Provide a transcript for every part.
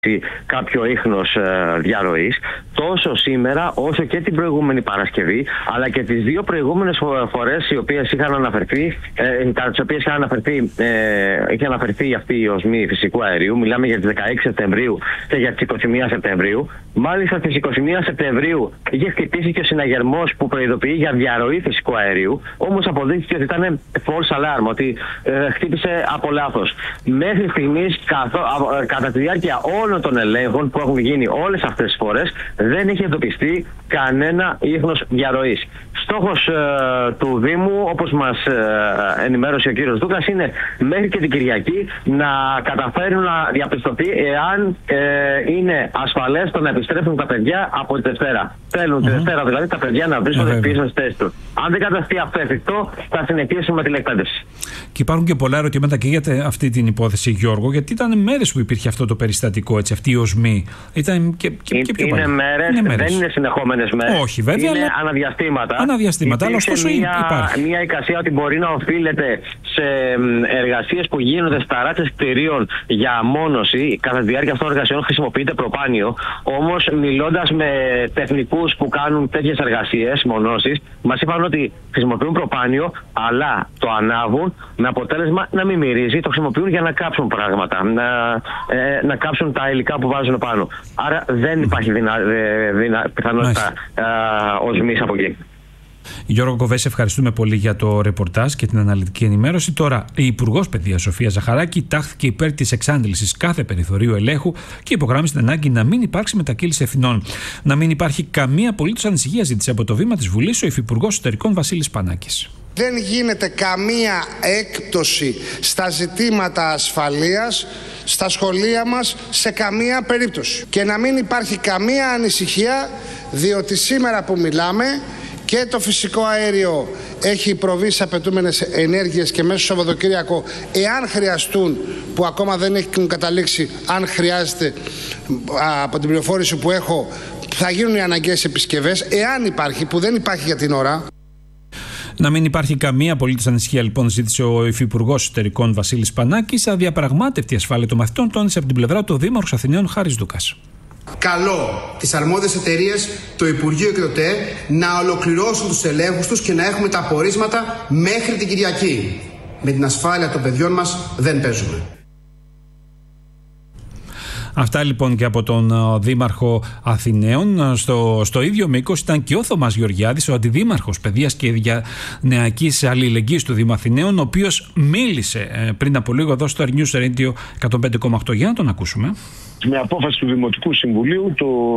κάποιο ίχνος διαρροής, τόσο σήμερα όσο και την προηγούμενη Παρασκευή, αλλά και τις δύο προηγούμενες φορές οι οποίες είχαν αναφερθεί, κατά τις οποίες είχε αναφερθεί αυτή η οσμή φυσικού αερίου. Μιλάμε για τις 16 Σεπτεμβρίου και για τις 21 Σεπτεμβρίου. Μάλιστα στις 21 Σεπτεμβρίου είχε χτυπήσει και ο συναγερμός που προειδοποιεί για διαρροή φυσικού αερίου, όμως αποδείχθηκε ότι ήταν false alarm, ότι χτύπησε από λάθος. Μέχρι στιγμής, κατά τη διάρκεια όλων των ελέγχων που έχουν γίνει όλες αυτές τις φορές, δεν είχε εντοπιστεί κανένα ίχνος διαρροής. Στόχος του Δήμου, όπως μας ενημέρωσε ο κύριος Δούκας, είναι μέχρι και την Κυριακή να καταφέρουν να διαπιστωθεί εάν είναι ασφαλές το να επιστρέφουν τα παιδιά από τη Δευτέρα. Θέλουν τη Δευτέρα δηλαδή τα παιδιά να βρίσκονται πίσω στις θέσεις τους. Αν δεν καταστεί αυτό εφικτό, θα συνεχίσουμε με την εκπαίδευση. Και υπάρχουν και πολλά ερωτήματα και για αυτή την υπόθεση, Γιώργο, γιατί ήταν μέρες που υπήρχε αυτό το περιστατικό, έτσι, αυτή η οσμή. Ήταν και πιο είναι μέρες, δεν είναι συνεχόμενες μέρες. Όχι, βέβαια. Είναι αναδιαστήματα. Αλλά ωστόσο υπάρχει μια εικασία ότι μπορεί να οφείλεται σε εργασίες που γίνονται στα ράτσες κτηρίων για μόνωση. Κατά τη διάρκεια αυτών των εργασιών χρησιμοποιείται προπάνιο. Όμως, μιλώντας με τεχνικούς που κάνουν τέτοιες εργασίες μονώσεις, μας είπαν ότι χρησιμοποιούν προπάνιο, αλλά το ανάβουν με αποτέλεσμα να μην μυρίζει. Το χρησιμοποιούν για να κάψουν πράγματα, να κάψουν τα υλικά που βάζουν πάνω. Άρα δεν υπάρχει πιθανότητα οσμής από εκεί. Γιώργο Κοβέση, ευχαριστούμε πολύ για το ρεπορτάζ και την αναλυτική ενημέρωση. Τώρα, η Υπουργός Παιδείας Σοφία Ζαχαράκη τάχθηκε υπέρ της εξάντλησης κάθε περιθωρίου ελέγχου και υπογράμμισε την ανάγκη να μην υπάρξει μετακύληση ευθυνών. Να μην υπάρχει καμία απολύτως ανησυχία, ζήτησε από το βήμα της Βουλής ο Υφυπουργός Εσωτερικών Βασίλης Πανάκης. Δεν γίνεται καμία έκπτωση στα ζητήματα ασφαλείας στα σχολεία μας σε καμία περίπτωση. Και να μην υπάρχει καμία ανησυχία, διότι σήμερα που μιλάμε και το φυσικό αέριο έχει προβεί σε απαιτούμενες ενέργειες και μέσα στο Σαββατοκύριακο, εάν χρειαστούν, που ακόμα δεν έχουν καταλήξει, αν χρειάζεται, από την πληροφόρηση που έχω, θα γίνουν οι αναγκαίες επισκευές, εάν υπάρχει, που δεν υπάρχει για την ώρα. Να μην υπάρχει καμία απολύτως ανησυχία, λοιπόν, ζήτησε ο Υφυπουργός Εσωτερικών Βασίλης Πανάκης. Αδιαπραγμάτευτη ασφάλεια των μαθητών, τόνισε από την πλευρά του Δήμαρχος Αθηναίων Χάρης Δούκας. Καλώ τις αρμόδιες εταιρείες, το Υπουργείο και το ΤΕ να ολοκληρώσουν τους ελέγχους τους και να έχουμε τα απορίσματα μέχρι την Κυριακή. Με την ασφάλεια των παιδιών μας δεν παίζουμε. Αυτά λοιπόν και από τον Δήμαρχο Αθηναίων. Στο ίδιο μήκος ήταν και ο Θωμάς Γεωργιάδης, ο Αντιδήμαρχος Παιδείας και Νεακής Αλληλεγγύης του Δήμου Αθηναίων, ο οποίος μίλησε πριν από λίγο εδώ στο News Radio 105,8. Για να τον ακούσουμε. Με απόφαση του Δημοτικού Συμβουλίου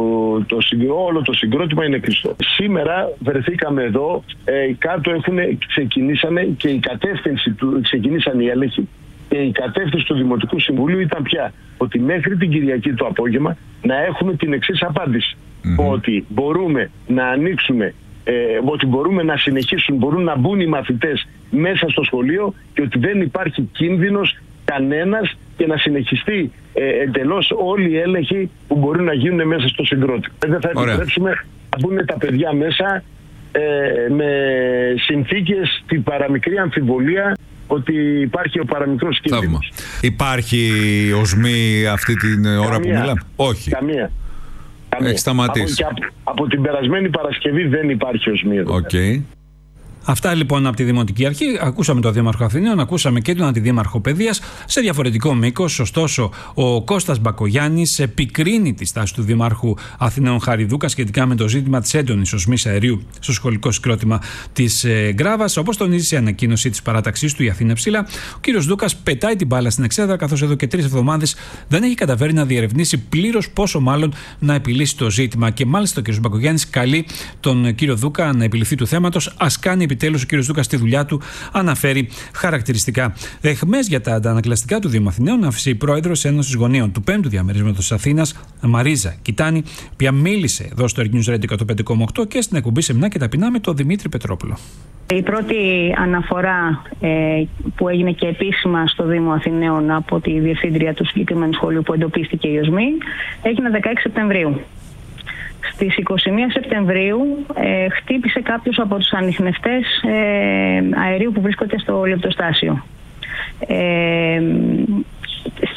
όλο το συγκρότημα είναι κλειστό. Σήμερα βρεθήκαμε εδώ, κάτω ξεκινήσανε και η κατεύθυνση ξεκινήσαν οι έλεγχοι. Και η κατεύθυνση του Δημοτικού Συμβουλίου ήταν πια ότι μέχρι την Κυριακή το απόγευμα να έχουμε την εξής απάντηση. Ότι μπορούμε να ανοίξουμε, ότι μπορούμε να συνεχίσουν, μπορούν να μπουν οι μαθητές μέσα στο σχολείο και ότι δεν υπάρχει κίνδυνος κανένας και να συνεχιστεί εντελώς όλοι οι έλεγχοι που μπορούν να γίνουν μέσα στο συγκρότημα. Δεν θα επιτρέψουμε να μπουν τα παιδιά μέσα με συνθήκες, την παραμικρή αμφιβολία ότι υπάρχει ο παραμικρός κίνδυνος. Υπάρχει οσμή αυτή την ώρα που μιλάμε? Όχι. Καμία. Έχει σταματήσει. Από την περασμένη Παρασκευή δεν υπάρχει οσμή εδώ. Αυτά λοιπόν από τη Δημοτική Αρχή. Ακούσαμε τον Δήμαρχο Αθηναίων, ακούσαμε και τον Αντιδήμαρχο Παιδείας σε διαφορετικό μήκος. Ωστόσο, ο Κώστας Μπακογιάννης επικρίνει τη στάση του Δημάρχου Αθηναίων Χάρη Δούκα σχετικά με το ζήτημα της έντονης οσμής αερίου στο σχολικό συγκρότημα της Γκράβας. Όπως τονίζει σε ανακοίνωση της παράταξής του η Αθήνα Ψήλα, ο κ. Δούκας πετάει την μπάλα στην εξέδρα, καθώς εδώ και 3 εβδομάδες δεν έχει καταφέρει να διερευνήσει πλήρως, πόσο μάλλον να επιλύσει το ζήτημα. Και μάλιστα ο κ. Μπακογιάννης καλεί τον κ. Δούκα να επιληθεί του θέματος. Ας κάνει επιτέλους ο κ. Δούκας στη δουλειά του, αναφέρει χαρακτηριστικά. Εχμές για τα αντανακλαστικά του Δήμου Αθηναίων άφησε η πρόεδρος Ένωσης Γονέων του 5ου Διαμερίσματος της Αθήνας, Μαρίζα Κιτάνη, οποία μίλησε εδώ στο News Radio 105,8 και στην εκπομπή Σεμνά και Ταπεινά με τον Δημήτρη Πετρόπουλο. Η πρώτη αναφορά που έγινε και επίσημα στο Δήμο Αθηναίων από τη διευθύντρια του συγκεκριμένου σχολείου που εντοπίστηκε η οσμή έγινε 16 Σεπτεμβρίου. Στις 21 Σεπτεμβρίου χτύπησε κάποιος από τους ανιχνευτές αερίου που βρίσκονται στο λεπτοστάσιο.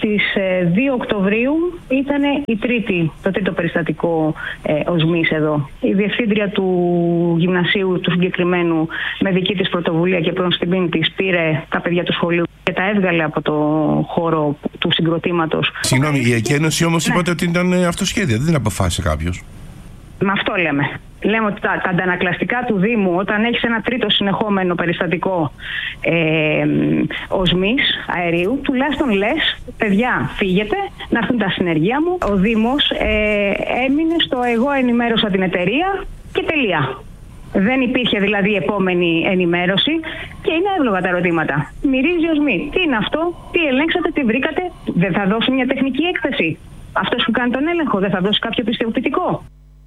στις 2 Οκτωβρίου ήταν το τρίτο περιστατικό οσμής εδώ. Η διευθύντρια του γυμνασίου του συγκεκριμένου με δική της πρωτοβουλία και προς τιμή της πήρε τα παιδιά του σχολείου και τα έβγαλε από το χώρο του συγκροτήματος. Συγγνώμη, η εκένωση όμως είπατε ότι ήταν αυτοσχέδια, δεν την αποφάσισε κάποιος. Με αυτό λέμε. Λέμε ότι τα αντανακλαστικά του Δήμου, όταν έχεις ένα τρίτο συνεχόμενο περιστατικό οσμής αερίου, τουλάχιστον λες, παιδιά, φύγετε, να έρθουν τα συνεργεία μου. Ο Δήμος έμεινε στο εγώ ενημέρωσα την εταιρεία και τελεία. Δεν υπήρχε δηλαδή επόμενη ενημέρωση και είναι εύλογα τα ερωτήματα. Μυρίζει οσμή. Τι είναι αυτό, τι ελέγξατε, τι βρήκατε, δεν θα δώσει μια τεχνική έκθεση? Αυτός που κάνει τον έλεγχο δεν θα δώσει κάποιο πιστοποιητικό?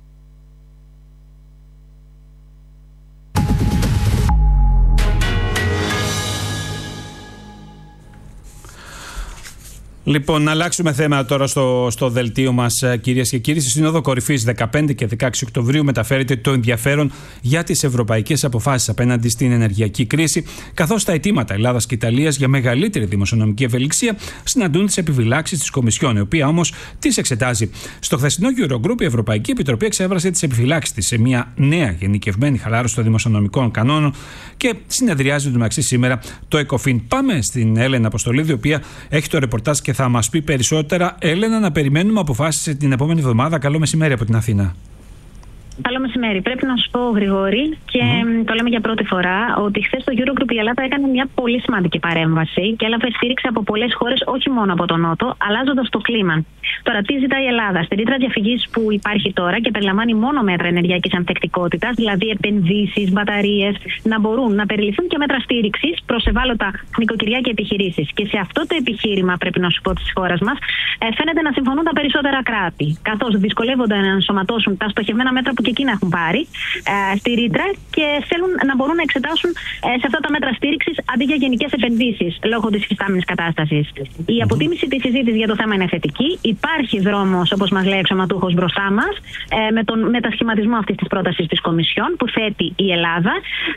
Λοιπόν, να αλλάξουμε θέμα τώρα στο δελτίο μας, κυρίες και κύριοι. Στη Σύνοδο Κορυφής 15 και 16 Οκτωβρίου μεταφέρεται το ενδιαφέρον για τις ευρωπαϊκές αποφάσεις απέναντι στην ενεργειακή κρίση, καθώς τα αιτήματα Ελλάδας και Ιταλίας για μεγαλύτερη δημοσιονομική ευελιξία συναντούν τις επιφυλάξεις της Κομισιόν, η οποία όμως τις εξετάζει. Στο χθεσινό Eurogroup, η Ευρωπαϊκή Επιτροπή εξέφρασε τις επιφυλάξεις της σε μια νέα γενικευμένη χαλάρωση των δημοσιονομικών κανόνων και συνεδριάζει εντωμεταξύ σήμερα το ECOFIN. Πάμε στην Έλενα Αποστολίδη, η οποία έχει το ρεπορτάζ και θα μας πει περισσότερα. Έλενα, να περιμένουμε αποφάσεις την επόμενη εβδομάδα. Καλό μεσημέρι από την Αθήνα. Καλό μεσημέρι. Πρέπει να σου πω, Γρηγόρη, και το λέμε για πρώτη φορά, ότι χθες στο Eurogroup η Ελλάδα έκανε μια πολύ σημαντική παρέμβαση και έλαβε στήριξη από πολλές χώρες, όχι μόνο από τον Νότο, αλλάζοντας το κλίμα. Τώρα, τι ζητάει η Ελλάδα? Στη ρήτρα διαφυγής που υπάρχει τώρα και περιλαμβάνει μόνο μέτρα ενεργειακής ανθεκτικότητας, δηλαδή επενδύσεις, μπαταρίες, να μπορούν να περιληφθούν και μέτρα στήριξης προς ευάλωτα νοικοκυριά και επιχειρήσεις. Και σε αυτό το επιχείρημα, πρέπει να σου πω, της χώρας μας, φαίνεται να συμφωνούν τα περισσότερα κράτη, καθώς δυσκολεύονται να ενσωματώσουν τα στοχευμένα μέτρα που και εκείνα έχουν πάρει στη ρήτρα και θέλουν να μπορούν να εξετάσουν σε αυτά τα μέτρα στήριξης αντί για γενικές επενδύσεις λόγω της υφιστάμενης κατάστασης. Η αποτίμηση της συζήτησης για το θέμα είναι θετική. Υπάρχει δρόμος, όπως μας λέει εξωματούχος, μπροστά μας με τον μετασχηματισμό αυτής της πρότασης της Κομισιόν που θέτει η Ελλάδα.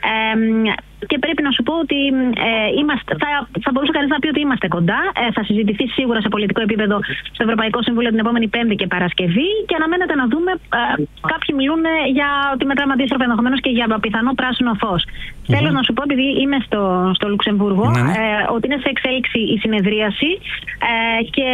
Και πρέπει να σου πω ότι θα μπορούσε κανείς να πει ότι είμαστε κοντά. Θα συζητηθεί σίγουρα σε πολιτικό επίπεδο στο Ευρωπαϊκό Συμβούλιο την επόμενη Πέμπτη και Παρασκευή και αναμένεται να δούμε. Κάποιοι μιλούν για τη μετράμε αντίστροφα ενδεχομένως και για πιθανό πράσινο φως. Θέλω να σου πω, επειδή είμαι στο Λουξεμβούργο, ότι είναι σε εξέλιξη η συνεδρίαση και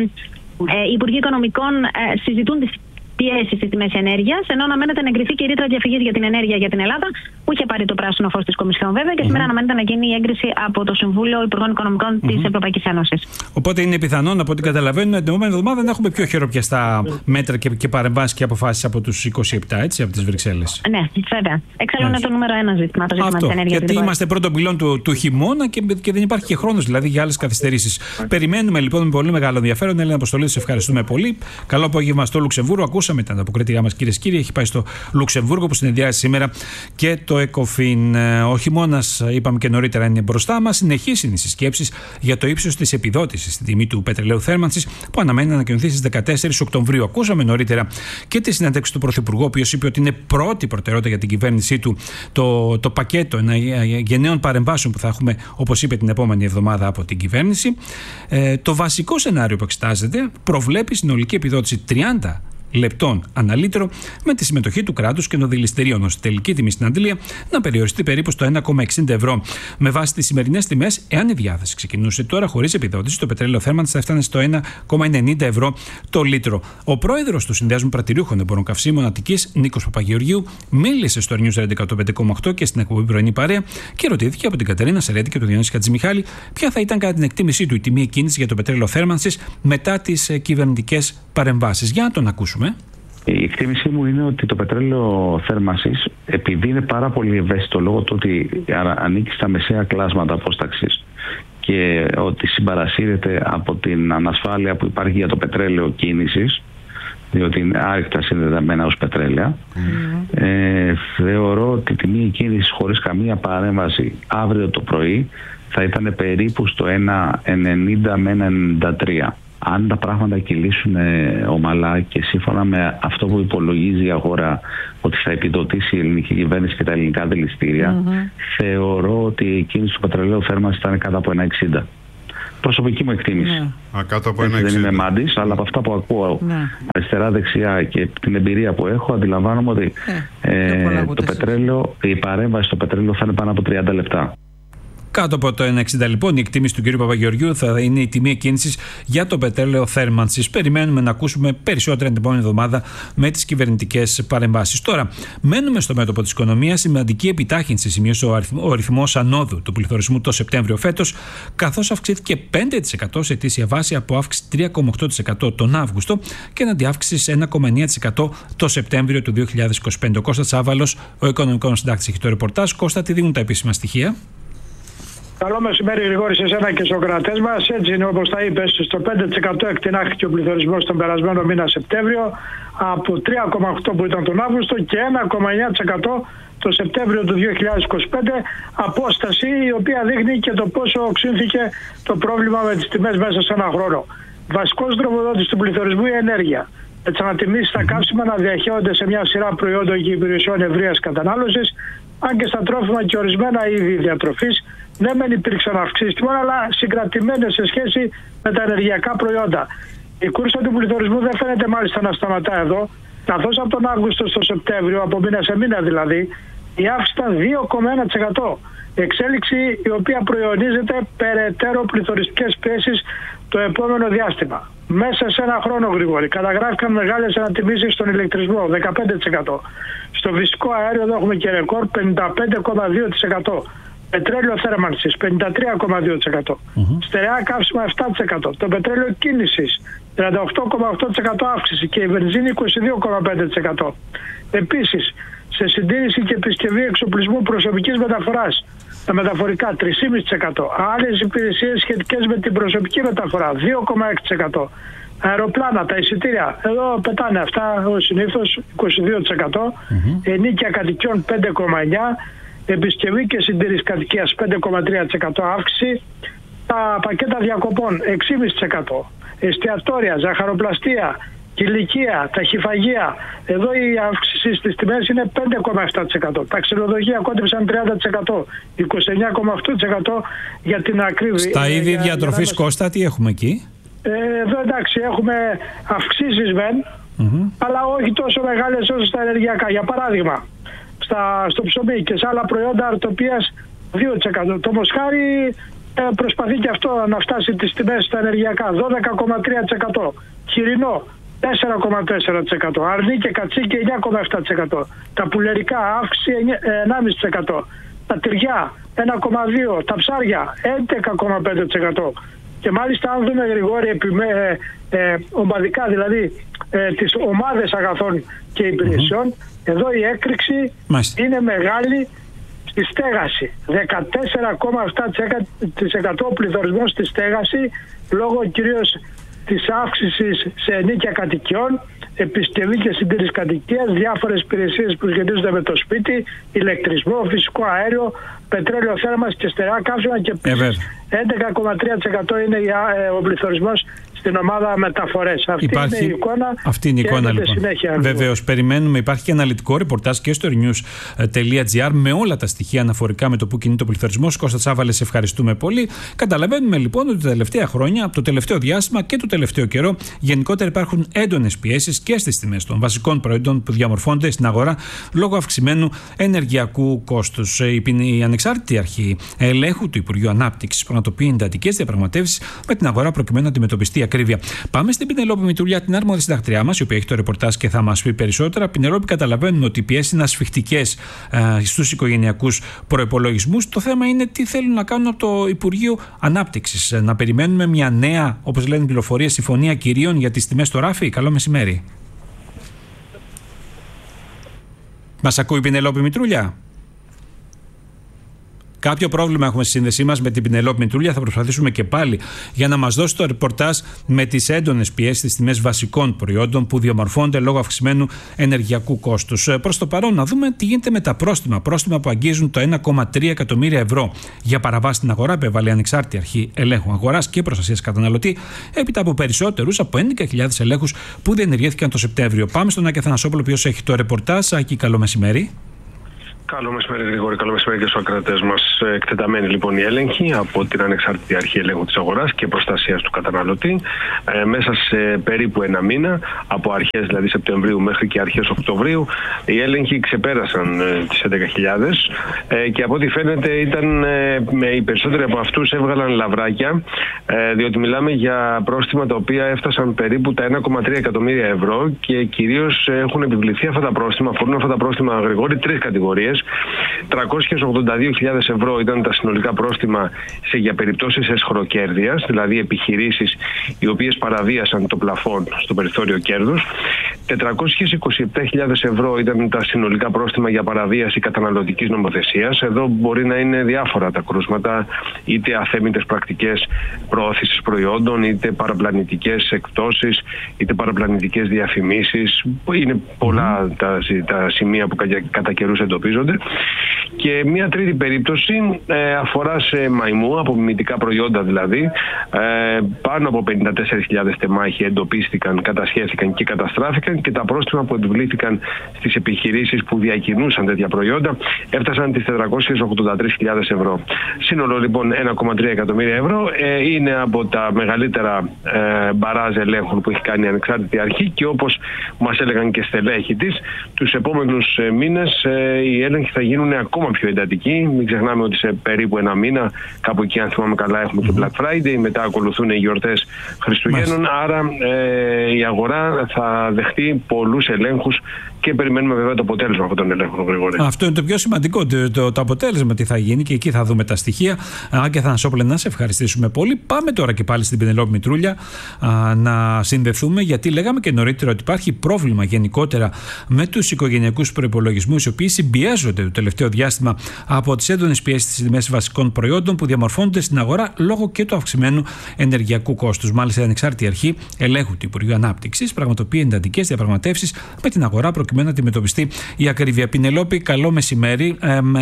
οι Υπουργοί Οικονομικών συζητούν τις πιέσεις στις τιμές ενέργειας, ενώ αναμένεται να εγκριθεί και η ρήτρα διαφυγής για την ενέργεια για την Ελλάδα, που είχε πάρει το πράσινο φως της Κομισιόν βέβαια, και σήμερα αναμένεται να γίνει η έγκριση από το Συμβούλιο Υπουργών Οικονομικών της Ευρωπαϊκής Ένωσης. Οπότε είναι πιθανόν, από ό,τι καταλαβαίνουμε, την επόμενη εβδομάδα να έχουμε πιο χειροπιαστά μέτρα και παρεμβάσεις και αποφάσεις από τους 27, έτσι, από τις Βρυξέλλες. Ναι, βέβαια. Εξάλλου είναι το νούμερο ένα ζήτημα, το ζήτημα της ενέργειας. Γιατί είμαστε πρώτον πυλών του χειμώνα και δεν υπάρχει και χρόνος δηλαδή για άλλες καθυστερήσεις. Περιμένουμε λοιπόν με πολύ μεγάλο ενδιαφέρον. Έλενα Αποστολίδη, σε ευχαριστούμε πολύ. Καλό απόγευμα στο Λουξεμβούργο. Ακούσαμε την ανταποκρίτριά μας, κυρίες και κύριοι. Έχει πάει στο Λουξεμβούργο που συνεδριάζει σήμερα και το ECOFIN. Ο χειμώνας, είπαμε και νωρίτερα, είναι μπροστά μας. Συνεχείς είναι οι συσκέψεις για το ύψος της επιδότησης στην τιμή του πετρελαίου θέρμανσης που αναμένει να ανακοινωθεί στις 14 Οκτωβρίου. Ακούσαμε νωρίτερα και τη συνέντευξη του Πρωθυπουργού, ο οποίος είπε ότι είναι πρώτη προτεραιότητα για την κυβέρνησή του το πακέτο γενναίων παρεμβάσεων που θα έχουμε, όπως είπε, την επόμενη εβδομάδα από την κυβέρνηση. Το βασικό σενάριο που εξετάζεται προβλέπει συνολική επιδότηση 30 λεπτών ανά λίτρο, με τη συμμετοχή του κράτους και των δηληστηρίων, ώστε τελική τιμή στην αντλία να περιοριστεί περίπου στο 1,60 ευρώ. Με βάση τις σημερινές τιμές, εάν η διάθεση ξεκινούσε τώρα χωρίς επιδότηση, το πετρέλαιο θέρμανσης θα έφτανε στο 1,90 ευρώ το λίτρο. Ο πρόεδρος του Συνδέσμου Πρατηριούχων Εμπόρων Καυσίμων Αττικής, Νίκος Παπαγεωργίου, μίλησε στο News Radio 105,8 και στην εκπομπή Πρωινή Παρέα και ρωτήθηκε από την Κατερίνα Σερέτη και τον Διονύση Χατζημιχάλη ποια θα ήταν κατά την εκτίμησή του η τιμή εκκίνησης για το πετρέλαιο θέρμανσης μετά τις κυβερνητικές παρεμβάσεις. Για να τον ακούσουμε. Η εκτίμησή μου είναι ότι το πετρέλαιο θέρμανσης, επειδή είναι πάρα πολύ ευαίσθητο λόγω του ότι ανήκει στα μεσαία κλάσματα απόσταξης και ότι συμπαρασύρεται από την ανασφάλεια που υπάρχει για το πετρέλαιο κίνησης, διότι είναι άρρηκτα συνδεδεμένα ως πετρέλαια, θεωρώ ότι η τιμή κίνησης χωρίς καμία παρέμβαση αύριο το πρωί θα ήταν περίπου στο 1,90 με 1,93. Αν τα πράγματα κυλήσουν ομαλά και σύμφωνα με αυτό που υπολογίζει η αγορά ότι θα επιδοτήσει η ελληνική κυβέρνηση και τα ελληνικά δηληστήρια, θεωρώ ότι η κίνηση του πετρελαίου θέρμανσης ήταν κάτω από 1,60. προσωπική μου εκτίμηση. Κάτω από δεν είμαι μάντης, αλλά από αυτά που ακούω αριστερά-δεξιά και την εμπειρία που έχω, αντιλαμβάνομαι ότι το πετρέλαιο, η παρέμβαση στο πετρέλαιο θα είναι πάνω από 30 λεπτά. Κάτω από το 1,60 λοιπόν η εκτίμηση του κ. Παπαγεωργιού θα είναι η τιμή εκκίνησης για το πετρέλαιο θέρμανσης. Περιμένουμε να ακούσουμε περισσότερα την επόμενη εβδομάδα με τις κυβερνητικές παρεμβάσεις. Τώρα, μένουμε στο μέτωπο της οικονομίας. Σημαντική επιτάχυνση σημείωσε ο ρυθμός ανόδου του πληθωρισμού το Σεπτέμβριο φέτος, καθώς αυξήθηκε 5% σε ετήσια βάση από αύξηση 3,8% τον Αύγουστο και έναντι αύξηση 1,9% το Σεπτέμβριο του 2025. Ο Κώστας Τσάβαλος, ο οικονομικός συντάκτης, έχει το ρεπορτάζ. Κώστα, τι δίνουν τα επίσημα στοιχεία? Καλό μεσημέρι, Γρηγόρη, σε εσένα και στους κρατές μας. Έτσι είναι, όπως τα είπες, στο 5% εκτινάχθηκε ο πληθωρισμός τον περασμένο μήνα Σεπτέμβριο, από 3,8% που ήταν τον Αύγουστο και 1,9% το Σεπτέμβριο του 2025, απόσταση η οποία δείχνει και το πόσο οξύνθηκε το πρόβλημα με τις τιμές μέσα σε ένα χρόνο. Βασικός τροφοδότης του πληθωρισμού η ενέργεια. Έτσι, ανατιμήσεις στα καύσιμα να διαχέονται σε μια σειρά προϊόντων και υπηρεσιών ευρείας κατανάλωσης, αν και στα τρόφιμα και ορισμένα είδη διατροφής, ναι, μεν υπήρξαν αυξήσεις τιμών, αλλά συγκρατημένες σε σχέση με τα ενεργειακά προϊόντα. Η κούρσα του πληθωρισμού δεν φαίνεται μάλιστα να σταματά εδώ, καθώς από τον Αύγουστο στο Σεπτέμβριο, από μήνα σε μήνα δηλαδή, η αύξηση ήταν 2,1%. Εξέλιξη η οποία προϊονίζεται περαιτέρω πληθωριστικές πιέσεις το επόμενο διάστημα. Μέσα σε ένα χρόνο, Γρηγόρη, καταγράφηκαν μεγάλες ανατιμήσεις στον ηλεκτρισμό, 15%. Στο φυσικό αέριο εδώ έχουμε και ρεκόρ 55,2%. Πετρέλαιο θέρμανσης 53,2%. Στερεά καύσιμα 7%. Το πετρέλαιο κίνησης 38,8% αύξηση και η βενζίνη 22,5%. Επίσης, σε συντήρηση και επισκευή εξοπλισμού προσωπικής μεταφοράς, τα μεταφορικά 3,5%. Άλλες υπηρεσίες σχετικές με την προσωπική μεταφορά 2,6%. Αεροπλάνα, τα εισιτήρια, εδώ πετάνε αυτά ως συνήθως 22%. Ενίκια κατοικιών 5,9%. Επισκευή και συντήρηση κατοικίας 5,3% αύξηση. Τα πακέτα διακοπών 6,5%. Εστιατόρια, ζαχαροπλαστεία, κηλικία, ταχυφαγεία. Εδώ η αύξηση στις τιμές είναι 5,7%. Τα ξενοδοχεία κόντεψαν 30%. 29,8% για την ακρίβεια. Στα είδη διατροφής, Κώστα, τι έχουμε εκεί? Εδώ εντάξει έχουμε αυξήσεις μεν, αλλά όχι τόσο μεγάλες όσο στα ενεργειακά. Για παράδειγμα, στο ψωμί και σε άλλα προϊόντα αρτοπίας 2%. Το μοσχάρι προσπαθεί και αυτό να φτάσει τις τιμές στα ενεργειακά 12,3%. Χοιρινό 4,4%. Αρνί και κατσίκι 9,7%. Τα πουλερικά αύξηση 1,5%. Τα τυριά 1,2%. Τα ψάρια 11,5%. Και μάλιστα αν δούμε, Γρηγόρη, ομαδικά δηλαδή τις ομάδες αγαθών και υπηρεσιών, εδώ η έκρηξη είναι μεγάλη στη στέγαση. 14,7% πληθωρισμός στη στέγαση, λόγω κυρίως της αύξησης σε ενοίκια κατοικιών, επισκευή και συντήρηση κατοικίας, διάφορες υπηρεσίες που σχετίζονται με το σπίτι, ηλεκτρισμό, φυσικό αέριο, πετρέλαιο θέρμανσης και στερεά καύσιμα και 11,3% είναι ο πληθωρισμός στην ομάδα μεταφορές. Αυτή είναι η εικόνα λοιπόν. Βεβαίως, περιμένουμε. Υπάρχει και αναλυτικό ρεπορτάζ και στο renews.gr με όλα τα στοιχεία αναφορικά με το που κινείται ο πληθωρισμός. Κώστα Τσάβαλε, σε ευχαριστούμε πολύ. Καταλαβαίνουμε λοιπόν ότι τα τελευταία χρόνια, το τελευταίο διάστημα και το τελευταίο καιρό, γενικότερα υπάρχουν έντονες πιέσεις και στις τιμές των βασικών προϊόντων που διαμορφώνται στην αγορά λόγω αυξημένου ενεργειακού κόστους. Η ανεξάρτητη αρχή ελέγχου του Υπουργείου Ανάπτυξης πραγματοποιεί εντατικές διαπραγματεύσεις με την αγορά προκειμένου να αντιμετωπιστεί ακρίβεια. Πάμε στην Πινελόπη Μητρούλια, την άρμοδη συντακτριά μας, η οποία έχει το ρεπορτάζ και θα μας πει περισσότερα. Πινελόπη, καταλαβαίνουμε ότι οι πιέσεις είναι ασφιχτικές στους οικογενειακούς προϋπολογισμούς. Το θέμα είναι τι θέλουν να κάνουν από το Υπουργείο Ανάπτυξης. Να περιμένουμε μια νέα, όπως λένε πληροφορίες, συμφωνία κυρίων για τις τιμές στο ράφι. Καλό μεσημέρι. Μας ακούει η Πινελόπη Μητρούλια? Κάποιο πρόβλημα έχουμε στη σύνδεσή μας με την Πινελόπη Μητρούλια. Θα προσπαθήσουμε και πάλι για να μας δώσει το ρεπορτάζ με τις έντονες πιέσεις στις τιμές βασικών προϊόντων που διαμορφώνονται λόγω αυξημένου ενεργειακού κόστους. Προς το παρόν, να δούμε τι γίνεται με τα πρόστιμα. Πρόστιμα που αγγίζουν το 1,3 εκατομμύρια ευρώ για παραβάση στην αγορά, επέβαλε η Ανεξάρτητη Αρχή Ελέγχου Αγοράς και Προστασίας Καταναλωτή, έπειτα από περισσότερους από 11.000 ελέγχους που διενεργήθηκαν το Σεπτέμβριο. Πάμε στον Άκη Αθανασόπουλο, ο οποίος έχει το ρεπορτάζ. Άκη, καλό μεσημέρι. Καλό μεσημέρι, Γρηγόρη. Καλό μεσημέρι και στους ακροατές μας. Εκτεταμένη λοιπόν η έλεγχη από την Ανεξάρτητη Αρχή Ελέγχου της Αγοράς και Προστασίας του Καταναλωτή μέσα σε περίπου ένα μήνα, από αρχές δηλαδή Σεπτεμβρίου μέχρι και αρχές Οκτωβρίου. Οι έλεγχοι ξεπέρασαν τις 11.000 και από ό,τι φαίνεται οι περισσότεροι από αυτούς έβγαλαν λαβράκια, διότι μιλάμε για πρόστιμα τα οποία έφτασαν περίπου τα 1,3 εκατομμύρια ευρώ και κυρίως έχουν επιβληθεί αυτά τα πρόστιμα, αφορούν αυτά τα πρόστιμα, Γρηγόρη, τρεις κατηγορίες. 382.000 ευρώ ήταν τα συνολικά πρόστιμα για περιπτώσεις εσχροκέρδειας, δηλαδή επιχειρήσεις οι οποίες παραβίασαν το πλαφόν στο περιθώριο κέρδους. 427.000 ευρώ ήταν τα συνολικά πρόστιμα για παραβίαση καταναλωτικής νομοθεσίας. Εδώ μπορεί να είναι διάφορα τα κρούσματα, είτε αθέμητες πρακτικές προώθησης προϊόντων, είτε παραπλανητικές εκπτώσεις, είτε παραπλανητικές διαφημίσεις. Είναι πολλά τα σημεία που κατά καιρούς εντοπίζονται. Και μια τρίτη περίπτωση αφορά σε μαϊμού, απομιμητικά προϊόντα δηλαδή. Πάνω από 54.000 τεμάχοι εντοπίστηκαν, κατασχέθηκαν και καταστράφηκαν και τα πρόστιμα που επιβλήθηκαν στις επιχειρήσεις που διακινούσαν τέτοια προϊόντα έφτασαν τις 483.000 ευρώ. Σύνολο λοιπόν 1,3 εκατομμύρια ευρώ. Είναι από τα μεγαλύτερα μπαράζ ελέγχων που έχει κάνει η Ανεξάρτητη Αρχή και όπως μας έλεγαν και στελέχοι της, τους επόμενους μήνες οι έλεγχοι θα γίνουν ακόμα πιο εντατικοί. Μην ξεχνάμε ότι σε περίπου ένα μήνα, κάπου εκεί αν θυμάμαι καλά, έχουμε και Black Friday, μετά ακολουθούν οι γιορτές Χριστουγέννων, άρα η αγορά θα δεχτεί πολλούς ελέγχους και περιμένουμε βέβαια το αποτέλεσμα αυτών των ελέγχων, Γρηγόρη. Αυτό είναι το πιο σημαντικό, το αποτέλεσμα τι θα γίνει και εκεί θα δούμε τα στοιχεία. Και θα Θανασόπουλε, να σε ευχαριστήσουμε πολύ. Πάμε τώρα και πάλι στην Πενελόπη Μητρούλια να συνδεθούμε, γιατί λέγαμε και νωρίτερα ότι υπάρχει πρόβλημα γενικότερα με τους οικογενειακούς προϋπολογισμούς, οι οποίοι συμπιέζονται το τελευταίο διάστημα από τις έντονες πιέσεις στις τιμές βασικών προϊόντων που διαμορφώνονται στην αγορά λόγω και του αυξημένου ενεργειακού κόστους. Μάλιστα, η Ανεξάρτητη Αρχή Ελέγχου του Υπουργείου Ανάπτυξης πραγματοποιεί εντατικές διαπραγματεύσεις με την αγορά προκειμένου να αντιμετωπιστεί η ακρίβεια. Πινελόπη, καλό μεσημέρι.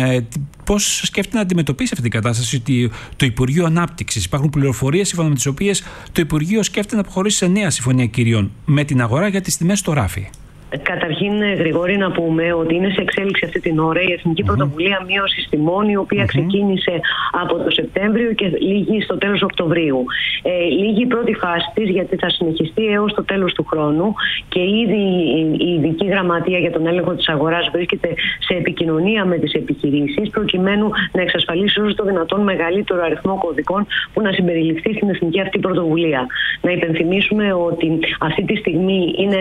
Πώς σκέφτεται να αντιμετωπίσει αυτή την κατάσταση το Υπουργείο Ανάπτυξης? Υπάρχουν πληροφορίες σύμφωνα με τις οποίες το Υπουργείο σκέφτεται να προχωρήσει σε νέα συμφωνία κυρίων με την αγορά για τις τιμές στο ράφι. Καταρχήν, Γρηγόρη, να πούμε ότι είναι σε εξέλιξη αυτή την ώρα η Εθνική Πρωτοβουλία Μείωσης Τιμών, η οποία ξεκίνησε από το Σεπτέμβριο και λήγει στο τέλος Οκτωβρίου. Λήγει η πρώτη φάση της, γιατί θα συνεχιστεί έως το τέλος του χρόνου και ήδη η Ειδική Γραμματεία για τον Έλεγχο της Αγοράς βρίσκεται σε επικοινωνία με τις επιχειρήσεις, προκειμένου να εξασφαλίσει όσο το δυνατόν μεγαλύτερο αριθμό κωδικών που να συμπεριληφθεί στην Εθνική αυτή πρωτοβουλία. Να υπενθυμίσουμε ότι αυτή τη στιγμή είναι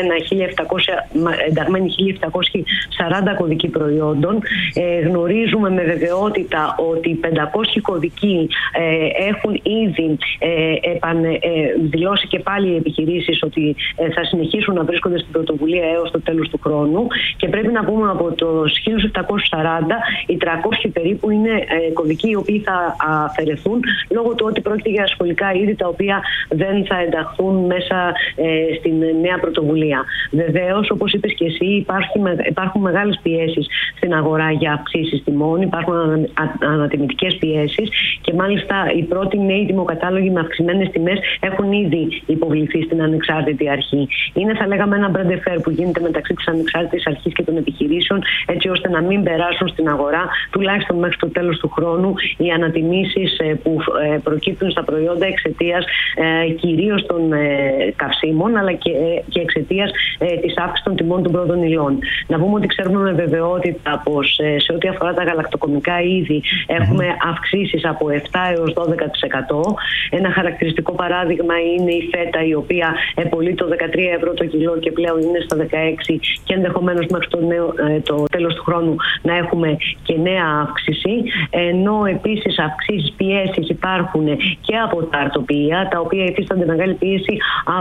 ενταγμένοι 1.740 κωδικοί προϊόντων. Γνωρίζουμε με βεβαιότητα ότι 500 κωδικοί έχουν ήδη δηλώσει και πάλι οι επιχειρήσεις ότι θα συνεχίσουν να βρίσκονται στην πρωτοβουλία έως το τέλος του χρόνου, και πρέπει να πούμε από τους 1.740 οι 300 περίπου είναι κωδικοί οι οποίοι θα αφαιρεθούν λόγω του ότι πρόκειται για σχολικά είδη τα οποία δεν θα ενταχθούν μέσα στην νέα πρωτοβουλία. Βεβαίως, όπως είπες και εσύ, υπάρχουν μεγάλες πιέσεις στην αγορά για αυξήσεις τιμών, υπάρχουν ανατιμητικές πιέσεις και μάλιστα οι πρώτοι νέοι τιμοκατάλογοι με αυξημένες τιμές έχουν ήδη υποβληθεί στην Ανεξάρτητη Αρχή. Είναι, θα λέγαμε, ένα brand fair που γίνεται μεταξύ της Ανεξάρτητης Αρχής και των επιχειρήσεων, έτσι ώστε να μην περάσουν στην αγορά, τουλάχιστον μέχρι το τέλος του χρόνου, οι ανατιμήσεις που προκύπτουν στα προϊόντα εξαιτίας κυρίως των καυσίμων, αλλά και εξαιτίας της αύξησης των τιμών των πρώτων υλών. Να πούμε ότι ξέρουμε με βεβαιότητα πως σε ό,τι αφορά τα γαλακτοκομικά είδη έχουμε αυξήσεις από 7 έως 12%. Ένα χαρακτηριστικό παράδειγμα είναι η φέτα, η οποία πωλεί το 13 ευρώ το κιλό και πλέον είναι στα 16, και ενδεχομένως μέχρι το τέλος του χρόνου να έχουμε και νέα αύξηση. Ενώ επίσης αυξήσεις, πιέσεις υπάρχουν και από τα αρτοποιεία, τα οποία υφίστανται μεγάλη πίεση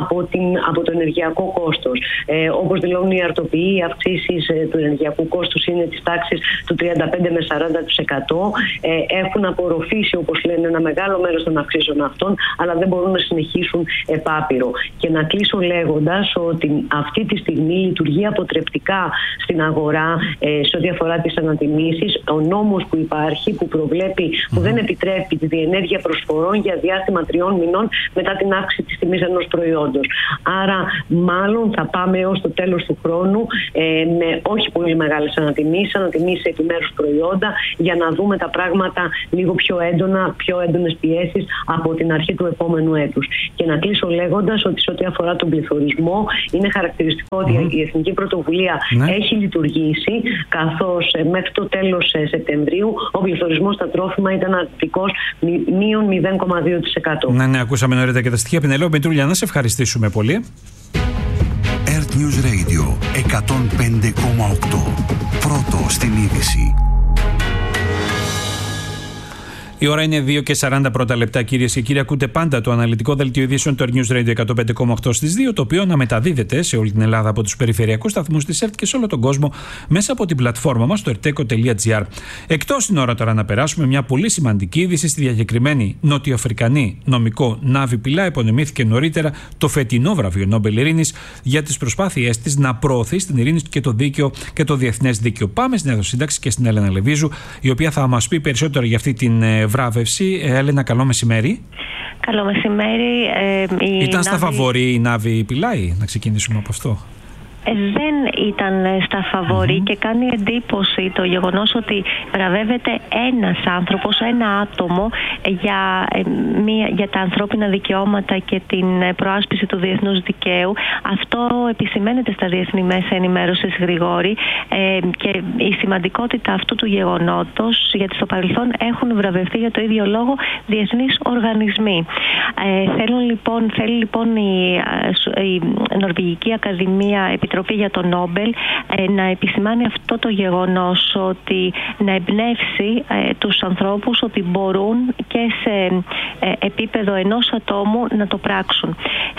από το ενεργειακό κόστος. Όπως δηλώνουν οι αρτοποιοί, οι αυξήσεις του ενεργειακού κόστους είναι της τάξης του 35 με 40%. Έχουν απορροφήσει, όπως λένε, ένα μεγάλο μέρος των αυξήσεων αυτών, αλλά δεν μπορούν να συνεχίσουν επάπειρο. Και να κλείσω λέγοντας ότι αυτή τη στιγμή λειτουργεί αποτρεπτικά στην αγορά σε ό,τι αφορά τις ανατιμήσεις ο νόμος που υπάρχει, που προβλέπει, που δεν επιτρέπει τη διενέργεια προσφορών για διάστημα 3 μηνών μετά την αύξηση της τιμής ενός προϊόντος. Άρα, μάλλον θα πάμε έως το τέλος του χρόνου με όχι πολύ μεγάλες ανατιμήσεις σε επιμέρους προϊόντα, για να δούμε τα πράγματα λίγο πιο έντονα, πιο έντονες πιέσεις από την αρχή του επόμενου έτους. Και να κλείσω λέγοντας ότι σε ό,τι αφορά τον πληθωρισμό, είναι χαρακτηριστικό ότι η Εθνική Πρωτοβουλία έχει λειτουργήσει, καθώς μέχρι το τέλος Σεπτεμβρίου ο πληθωρισμός στα τρόφιμα ήταν αρνητικός μείον 0,2%. Ναι, ακούσαμε νωρίτερα και τα στοιχεία. Πινελόπη Μητρούλια, να σε ευχαριστήσουμε πολύ. Earth News Radio 105,8. Πρώτο στην είδηση. Η ώρα είναι 2 και 40 πρώτα λεπτά, κυρίες και κύριοι. Ακούτε πάντα το αναλυτικό δελτίο ειδήσεων του Earth News Radio 105,8 στις 2, το οποίο αναμεταδίδεται σε όλη την Ελλάδα από τους περιφερειακούς σταθμούς της ΕΡΤ και σε όλο τον κόσμο μέσα από την πλατφόρμα μας, το erteco.gr. Εκτός είναι ώρα τώρα να περάσουμε μια πολύ σημαντική είδηση. Στη διακεκριμένη νοτιοαφρικανή νομικό Νάβη Πιλάη υπονεμήθηκε νωρίτερα το φετινό βραβείο Νόμπελ Ειρήνης για τις προσπάθειές της να προωθεί την ειρήνη και το δίκαιο και το διεθνές δίκαιο. Πάμε στην Εδωσύνταξη και στην Έλενα Λεβίζου, η οποία θα μας πει περισσότερο για αυτή την βράβευση. Έλενα, καλό μεσημέρι. Καλό μεσημέρι. Ήταν στα φαβορί η Νάβη Πιλάη, να ξεκινήσουμε από αυτό. Δεν ήταν στα φαβορί και κάνει εντύπωση το γεγονός ότι βραβεύεται ένας άνθρωπος, ένα άτομο για τα ανθρώπινα δικαιώματα και την προάσπιση του διεθνούς δικαίου. Αυτό επισημαίνεται στα διεθνή μέσα ενημέρωσης, Γρηγόρη, και η σημαντικότητα αυτού του γεγονότος, γιατί στο παρελθόν έχουν βραβευτεί για το ίδιο λόγο διεθνείς οργανισμοί. Θέλει λοιπόν η Νορβηγική Ακαδημία Επιτροπή για το Νόμπελ να επισημάνει αυτό το γεγονός, ότι να εμπνεύσει τους ανθρώπους ότι μπορούν και σε επίπεδο ενός ατόμου να το πράξουν.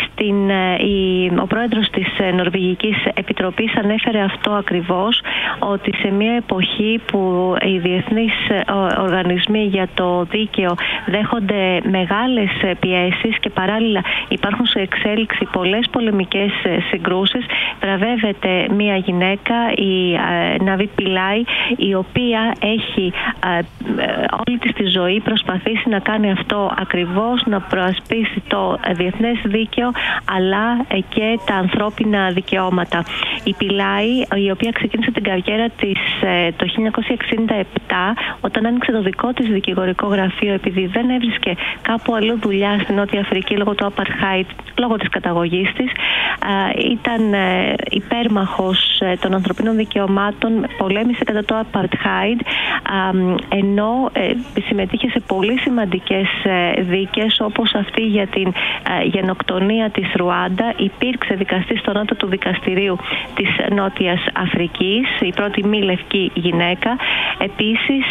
Ο πρόεδρος της Νορβηγικής Επιτροπής ανέφερε αυτό ακριβώς, ότι σε μια εποχή που οι διεθνείς οργανισμοί για το δίκαιο δέχονται μεγάλες πιέσεις και παράλληλα υπάρχουν σε εξέλιξη πολλές πολεμικές συγκρούσεις, βραβεύεται μια γυναίκα, η Νάβη Πιλάη, η οποία έχει όλη της τη ζωή προσπαθήσει να κάνει αυτό ακριβώς, να προασπίσει το διεθνές δίκαιο αλλά και τα ανθρώπινα δικαιώματα. Η Πιλάη, η οποία ξεκίνησε την καριέρα της το 1967, όταν άνοιξε το δικό της δικηγορικό γραφείο, επειδή δεν έβρισκε κάπου αλλού δουλειά στην Νότια Αφρική λόγω του Apartheid, λόγω της καταγωγής της, ήταν υπέρμαχος των ανθρωπίνων δικαιωμάτων, πολέμησε κατά το Apartheid, ενώ συμμετείχε σε πολύ σημαντικές δίκες, όπως αυτή για την γενοκτονία της Ρουάντα. Υπήρξε δικαστής στο Νότο του Δικαστηρίου της Νότιας Αφρικής, η πρώτη μη λευκή γυναίκα. Επίσης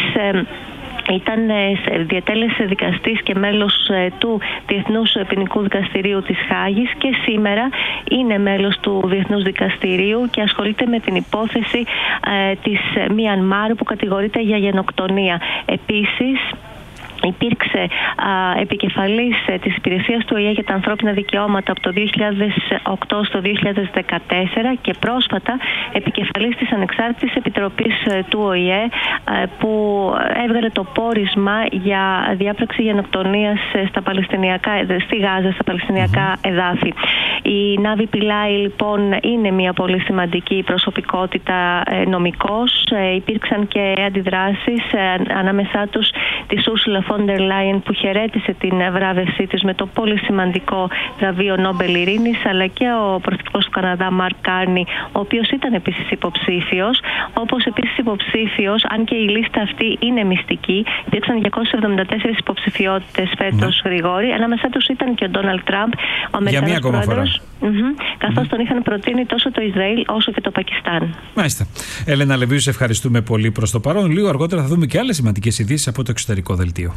διατέλεσε δικαστής και μέλος του Διεθνούς Ποινικού Δικαστηρίου της Χάγης και σήμερα είναι μέλος του Διεθνούς Δικαστηρίου και ασχολείται με την υπόθεση της Μιανμάρ που κατηγορείται για γενοκτονία. Επίσης υπήρξε επικεφαλής της υπηρεσίας του ΟΗΕ για τα ανθρώπινα δικαιώματα από το 2008 στο 2014 και πρόσφατα επικεφαλής της Ανεξάρτητης Επιτροπής του ΟΗΕ που έβγαλε το πόρισμα για διάπραξη γενοκτονίας στη Γάζα, στα παλαιστινιακά εδάφη. Η Νάβη Πιλάη λοιπόν είναι μια πολύ σημαντική προσωπικότητα νομικός. Υπήρξαν και αντιδράσεις ανάμεσά τους της Ursula von der Leyen που χαιρέτησε την βράβευσή της με το πολύ σημαντικό βραβείο Νόμπελ Ειρήνης, αλλά και ο πρωθυπουργός του Καναδά Μαρκ Κάρνι, ο οποίος ήταν επίσης υποψήφιος. Όπως επίσης υποψήφιος, αν και η λίστα αυτή είναι μυστική, υπήρξαν 274 υποψηφιότητες φέτος, Γρηγόρη. Ανάμεσά τους ήταν και ο Ντόναλντ Τραμπ, ο Αμερικανός πρόεδρος, καθώς τον είχαν προτείνει τόσο το Ισραήλ όσο και το Πακιστάν. Μάλιστα. Έλενα Λεβίου, σε ευχαριστούμε πολύ προς το παρόν. Λίγο αργότερα θα δούμε και άλλες σημαντικές ειδήσεις από το εξωτερικό δελτίο.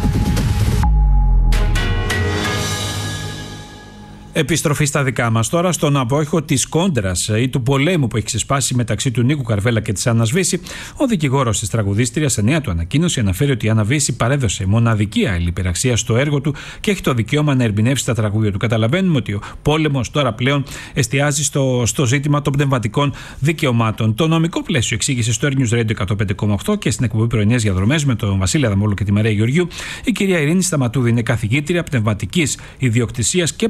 Επιστροφή στα δικά μας τώρα, στον απόϊχο της κόντρας ή του πολέμου που έχει ξεσπάσει μεταξύ του Νίκου Καρβέλα και της Άννας Βύση. Ο δικηγόρος της τραγουδίστριας σε νέα του ανακοίνωση αναφέρει ότι η Άννα Βύση παρέδωσε μοναδική αλληλυπεραξία στο έργο του και έχει το δικαίωμα να ερμηνεύσει τα τραγούδια του. Καταλαβαίνουμε ότι ο πόλεμος τώρα πλέον εστιάζει στο ζήτημα των πνευματικών δικαιωμάτων. Το νομικό πλαίσιο εξήγησε στο Earth News Radio 105,8 και στην εκπομπή Πρωινές Διαδρομές με τον Βασίλη Αδαμόλο και τη Μαρία Γεωργίου. Η κυρία Ειρήνη Σταματούδη είναι καθηγήτρια πνευματικής ιδιοκτησίας και πολιτιστικής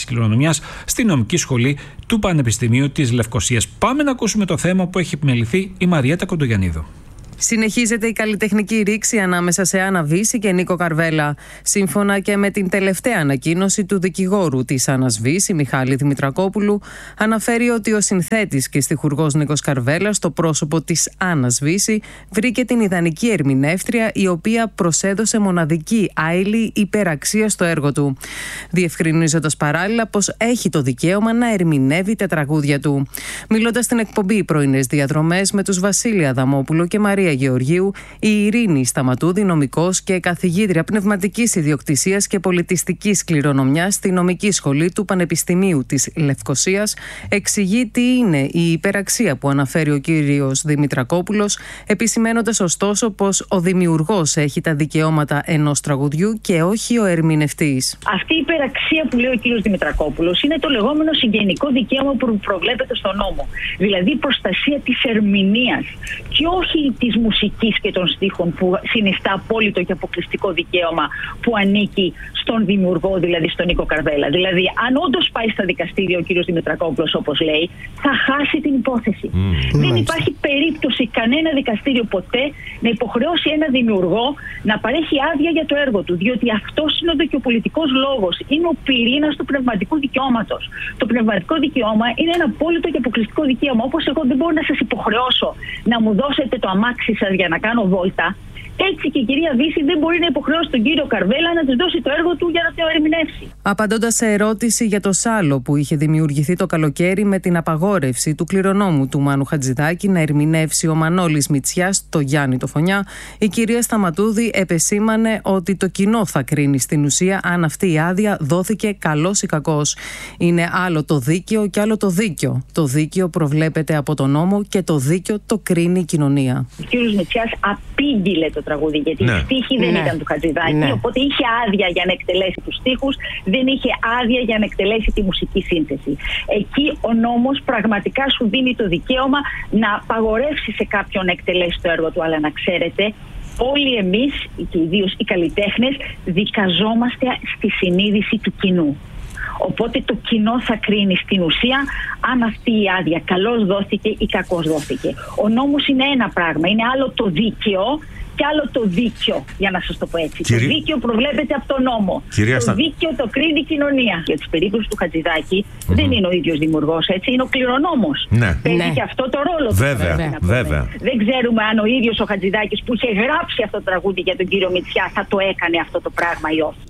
Κληρονομιάς στη νομική σχολή του Πανεπιστημίου της Λευκωσίας. Πάμε να ακούσουμε το θέμα που έχει επιμεληθεί η Μαριέτα Κοντογιαννίδου. Συνεχίζεται η καλλιτεχνική ρήξη ανάμεσα σε Άννα Βύση και Νίκο Καρβέλα. Σύμφωνα και με την τελευταία ανακοίνωση του δικηγόρου της Άννας Βύση, Μιχάλη Δημητρακόπουλου, αναφέρει ότι ο συνθέτης και στιχουργός Νίκος Καρβέλα, στο πρόσωπο της Άννας Βύση, βρήκε την ιδανική ερμηνεύτρια, η οποία προσέδωσε μοναδική άειλη υπεραξία στο έργο του, διευκρινίζοντας παράλληλα πως έχει το δικαίωμα να ερμηνεύει τα τραγούδια του. Μιλώντας στην εκπομπή Πρωινές Διαδρομές με τους Βασίλη Αδαμόπουλο και Μαρία Γεωργίου, η Ειρήνη Σταματούδη, νομικός και καθηγήτρια πνευματικής ιδιοκτησίας και πολιτιστικής κληρονομιάς στη νομική σχολή του Πανεπιστημίου της Λευκωσίας, εξηγεί τι είναι η υπεραξία που αναφέρει ο κύριος Δημητρακόπουλος, επισημένοντας ωστόσο πως ο δημιουργός έχει τα δικαιώματα ενός τραγουδιού και όχι ο ερμηνευτής. Αυτή η υπεραξία που λέει ο κύριος Δημητρακόπουλος είναι το λεγόμενο συγγενικό δικαίωμα που προβλέπεται στον νόμο. Δηλαδή η προστασία της ερμηνείας και όχι της μουσικής και των στίχων, που συνιστά απόλυτο και αποκλειστικό δικαίωμα που ανήκει στον δημιουργό, δηλαδή στον Νίκο Καρβέλα. Δηλαδή, αν όντως πάει στα δικαστήρια ο κύριος Δημητρακόπουλος, όπως λέει, θα χάσει την υπόθεση. Δεν υπάρχει περίπτωση κανένα δικαστήριο ποτέ να υποχρεώσει ένα δημιουργό να παρέχει άδεια για το έργο του, διότι αυτός είναι ο δικαιοπολιτικός λόγος, είναι ο πυρήνας του πνευματικού δικαιώματος. Το πνευματικό δικαίωμα είναι ένα απόλυτο και αποκλειστικό δικαίωμα. Όπως εγώ δεν μπορώ να σας υποχρεώσω να μου δώσετε το αμάξι σας για να κάνω βόλτα, έτσι και η κυρία Βύση δεν μπορεί να υποχρεώσει τον κύριο Καρβέλα να της δώσει το έργο του για να το ερμηνεύσει. Απαντώντας σε ερώτηση για το σάλο που είχε δημιουργηθεί το καλοκαίρι με την απαγόρευση του κληρονόμου του Μάνου Χατζηδάκη να ερμηνεύσει ο Μανώλης Μητσιάς το Γιάννη το Φωνιά, η κυρία Σταματούδη επεσήμανε ότι το κοινό θα κρίνει στην ουσία αν αυτή η άδεια δόθηκε καλός ή κακός. Είναι άλλο το δίκαιο και άλλο το δίκαιο. Το δίκαιο προβλέπεται από τον νόμο και το δίκαιο το κρίνει η κοινωνία. Ο κύριος Μητσιάς απήγγειλε το τραγούδι, γιατί οι στίχοι δεν ήταν του Χατζηδάκη, οπότε είχε άδεια για να εκτελέσει τους στίχους, δεν είχε άδεια για να εκτελέσει τη μουσική σύνθεση. Εκεί ο νόμος πραγματικά σου δίνει το δικαίωμα να απαγορεύσει σε κάποιον να εκτελέσει το έργο του, αλλά να ξέρετε, όλοι εμείς, και ιδίως οι καλλιτέχνες, δικαζόμαστε στη συνείδηση του κοινού. Οπότε το κοινό θα κρίνει στην ουσία αν αυτή η άδεια καλώς δόθηκε ή κακώς δόθηκε. Ο νόμος είναι ένα πράγμα, είναι άλλο το δίκαιο και άλλο το δίκαιο, για να σας το πω έτσι. Το δίκαιο προβλέπεται από τον νόμο. Το δίκαιο το κρίνει η κοινωνία. Για τις περίπτωση του Χατζηδάκη δεν είναι ο ίδιος δημιουργός, έτσι, είναι ο κληρονόμος. Παίζει και αυτό το ρόλο του. Βέβαια. Δεν ξέρουμε αν ο ίδιος ο Χατζηδάκης που είχε γράψει αυτό το τραγούδι για τον κύριο Μητσιά θα το έκανε αυτό το πράγμα ή όχι.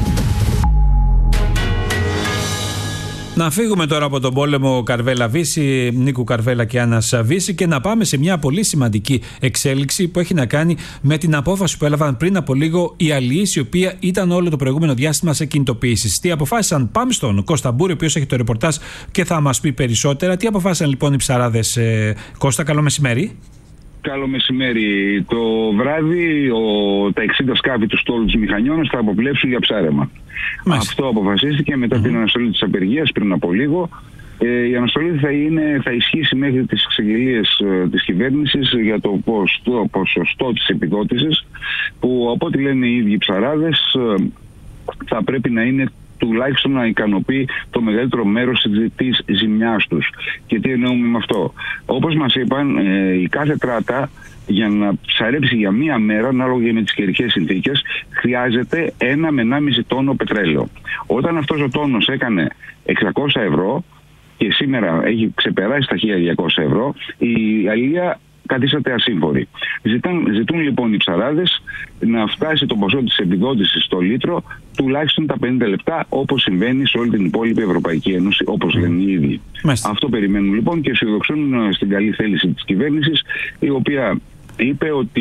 Να φύγουμε τώρα από τον πόλεμο Καρβέλα Βύση, Νίκου Καρβέλα και Άννας Βύση, και να πάμε σε μια πολύ σημαντική εξέλιξη που έχει να κάνει με την απόφαση που έλαβαν πριν από λίγο οι αλληλείς, η οποία ήταν όλο το προηγούμενο διάστημα σε κινητοποίησεις. Τι αποφάσισαν? Πάμε στον Κώστα Μπούρη, ο οποίος έχει το ρεπορτάζ και θα μας πει περισσότερα. Τι αποφάσισαν λοιπόν οι ψαράδες, Κώστα? Καλό μεσημέρι. Καλό μεσημέρι. Το βράδυ τα 60 σκάφη του στόλου της Μηχανιώνας θα αποπλέψουν για ψάρεμα. Αυτό αποφασίστηκε μετά την αναστολή της απεργίας πριν από λίγο. Η αναστολή θα ισχύσει μέχρι τις εξαγγελίες της κυβέρνησης για το ποσοστό της επιδότησης, που από ό,τι λένε οι ίδιοι ψαράδες θα πρέπει να είναι τουλάχιστον να ικανοποιεί το μεγαλύτερο μέρος της ζημιάς τους. Και τι εννοούμε με αυτό? Όπως μας είπαν, η κάθε τράτα για να ψαρέψει για μία μέρα, ανάλογα με τις καιρικές συνθήκες, χρειάζεται 1 με 1,5 τόνο πετρέλαιο. Όταν αυτός ο τόνος έκανε 600 ευρώ και σήμερα έχει ξεπεράσει τα 1.200 ευρώ, η αλληλεία καθίσατε ασύμφοροι. Ζητούν λοιπόν οι ψαράδες να φτάσει το ποσό της επιδότησης στο λίτρο τουλάχιστον τα 50 λεπτά, όπως συμβαίνει σε όλη την υπόλοιπη Ευρωπαϊκή Ένωση, όπως λένε οι ίδιοι. Αυτό περιμένουν λοιπόν και αισιοδοξούν στην καλή θέληση της κυβέρνησης, η οποία είπε ότι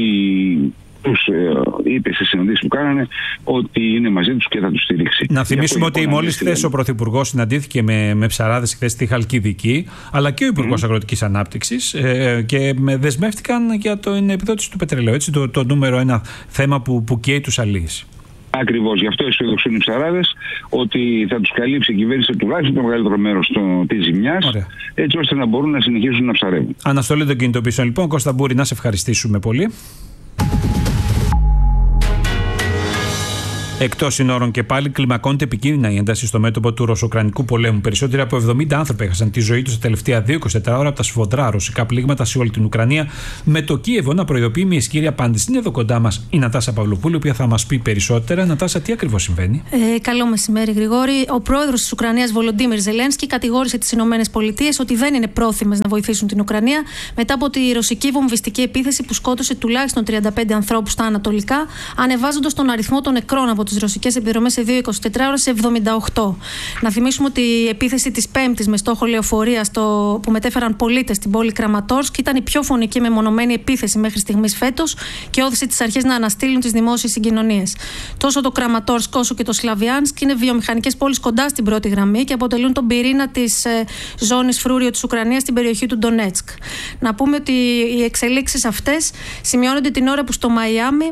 είπε στις συναντήσεις που κάνανε ότι είναι μαζί τους και θα τους στηρίξει. Να θυμίσουμε ότι μόλις χθες ο Πρωθυπουργός συναντήθηκε με ψαράδες χθες στη Χαλκιδική, αλλά και ο Υπουργός Αγροτικής Ανάπτυξης, και δεσμεύτηκαν για την επιδότηση του πετρελαίου. Έτσι, το νούμερο ένα θέμα που καίει τους αλληλείς. Ακριβώς, γι' αυτό αισιοδοξούν οι ψαράδες ότι θα τους καλύψει η κυβέρνηση τουλάχιστον το μεγαλύτερο μέρος της ζημιάς, έτσι ώστε να μπορούν να συνεχίσουν να ψαρεύουν. Αναστολή των κινητοποιήσεων λοιπόν. Κώστα Μπούρη, να σε ευχαριστήσουμε πολύ. Εκτός συνόρων και πάλι κλιμακώνεται επικίνδυνα η ένταση στο μέτωπο του ρωσο-ουκρανικού πολέμου. Περισσότεροι από 70 άνθρωποι έχασαν τη ζωή τους τα τελευταία 24 ώρα από τα σφοδρά ρωσικά πλήγματα σε όλη την Ουκρανία, με το Κίεβο να προειδοποιεί μια ισχυρή απάντηση. Είναι εδώ κοντά μας η Νατάσα Παυλοπούλου, η οποία θα μας πει περισσότερα. Νατάσα, τι ακριβώς συμβαίνει? Καλό μεσημέρι, Γρηγόρη. Ο πρόεδρος της Ουκρανίας, Βολοντίμιρ Ζελένσκι, κατηγόρησε τις ΗΠΑ ότι δεν είναι πρόθυμες να βοηθήσουν την Ουκρανία μετά από τη ρωσική βομβιστική επίθεση που σκότωσε τουλάχιστον 35 ανθρώπους στα ανατολικά, ανεβάζοντας τον αριθμό των νεκρών από τις ρωσικές επιδρομές σε 2-24 ώρες σε 78. Να θυμίσουμε ότι η επίθεση της Πέμπτης με στόχο λεωφορεία που μετέφεραν πολίτες στην πόλη Κραματόρσκ ήταν η πιο φωνική μεμονωμένη επίθεση μέχρι στιγμής φέτος και όθησε τις αρχές να αναστείλουν τις δημόσιες συγκοινωνίες. Τόσο το Κραματόρσκ όσο και το Σλαβιάνσκ είναι βιομηχανικές πόλεις κοντά στην πρώτη γραμμή και αποτελούν τον πυρήνα της ζώνης φρούριο της Ουκρανίας στην περιοχή του Ντονέτσκ. Να πούμε ότι οι εξελίξεις αυτές σημειώνονται την ώρα που στο Μαϊάμι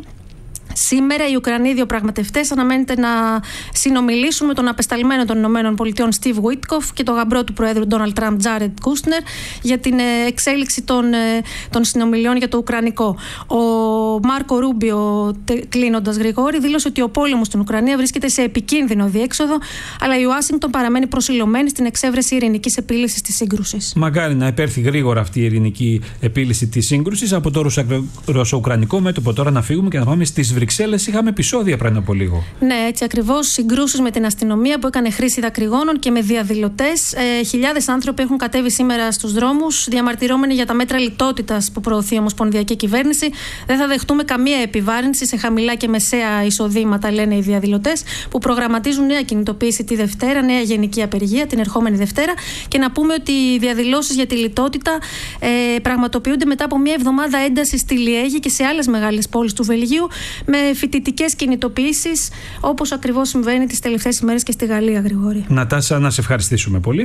σήμερα οι Ουκρανοί διαπραγματευτές αναμένεται να συνομιλήσουν με τον απεσταλμένο των ΗΠΑ Στιβ Γουίτκοφ και τον γαμπρό του Προέδρου Ντόναλντ Τραμπ Τζάρετ Κούστνερ για την εξέλιξη των συνομιλιών για το Ουκρανικό. Ο Μάρκο Ρούμπιο, κλείνοντας, Γρηγόρη, δήλωσε ότι ο πόλεμος στην Ουκρανία βρίσκεται σε επικίνδυνο διέξοδο, αλλά η Ουάσιγκτον παραμένει προσιλωμένη στην εξέβρεση ειρηνικής επίλυσης της σύγκρουσης. Μακάρι να επέρθει γρήγορα αυτή η ειρηνική επίλυση της σύγκρουσης. Από το ρωσο-ουκρανικό μέτωπο τώρα να φύγουμε και να πάμε στις Βρυξέλλες. Είχαμε επεισόδια πριν από λίγο. Ναι, έτσι ακριβώς. Συγκρούσεις με την αστυνομία που έκανε χρήση δακρυγόνων και με διαδηλωτές. Χιλιάδες άνθρωποι έχουν κατέβει σήμερα στους δρόμους, διαμαρτυρόμενοι για τα μέτρα λιτότητας που προωθεί η Ομοσπονδιακή Κυβέρνηση. Δεν θα δεχτούμε καμία επιβάρυνση σε χαμηλά και μεσαία εισοδήματα, λένε οι διαδηλωτές, που προγραμματίζουν νέα κινητοποίηση τη Δευτέρα, νέα γενική απεργία την ερχόμενη Δευτέρα. Και να πούμε ότι οι διαδηλώσεις για τη λιτότητα πραγματοποιούνται μετά από μια εβδομάδα ένταση στη Λιέγη και σε άλλες μεγάλες πόλεις του Βελγίου, με φοιτητικές κινητοποιήσεις, όπως ακριβώς συμβαίνει τις τελευταίες ημέρες και στη Γαλλία, Γρηγόρη. Νατάσα, να σε ευχαριστήσουμε πολύ.